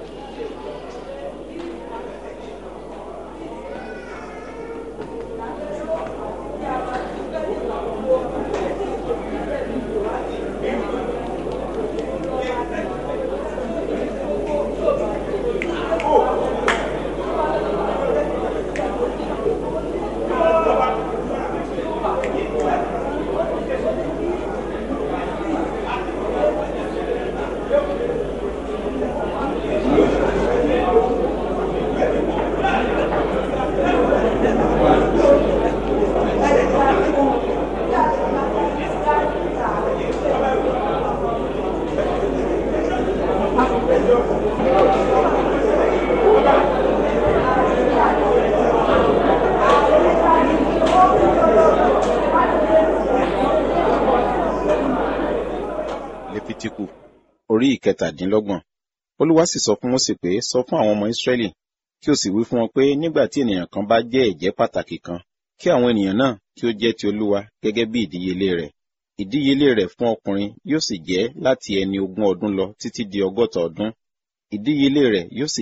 Lẹ́fítíkù orí ìkẹtàdínlọ́gbọ̀n. Olúwa sì sọ fún Mósè pé, sọ fún àwọn ọmọ Ísírẹ́lì kí o sì wí fún wọn pé nígbà tí ènìyàn kan bá jẹ́ ẹ̀jẹ́ pàtàkì kan, kí àwọn ènìyàn náà kí ó jẹ́ ti Olúwa gẹ́gẹ́ bí ìdíyelé rẹ̀. Ìdíyelé rẹ̀ fún ọkùnrin yóò sì jẹ́ láti ẹni ogún ọdún lọ títí di ọgọ́ta ọdún. Ìdíyelé rẹ̀ yóò sì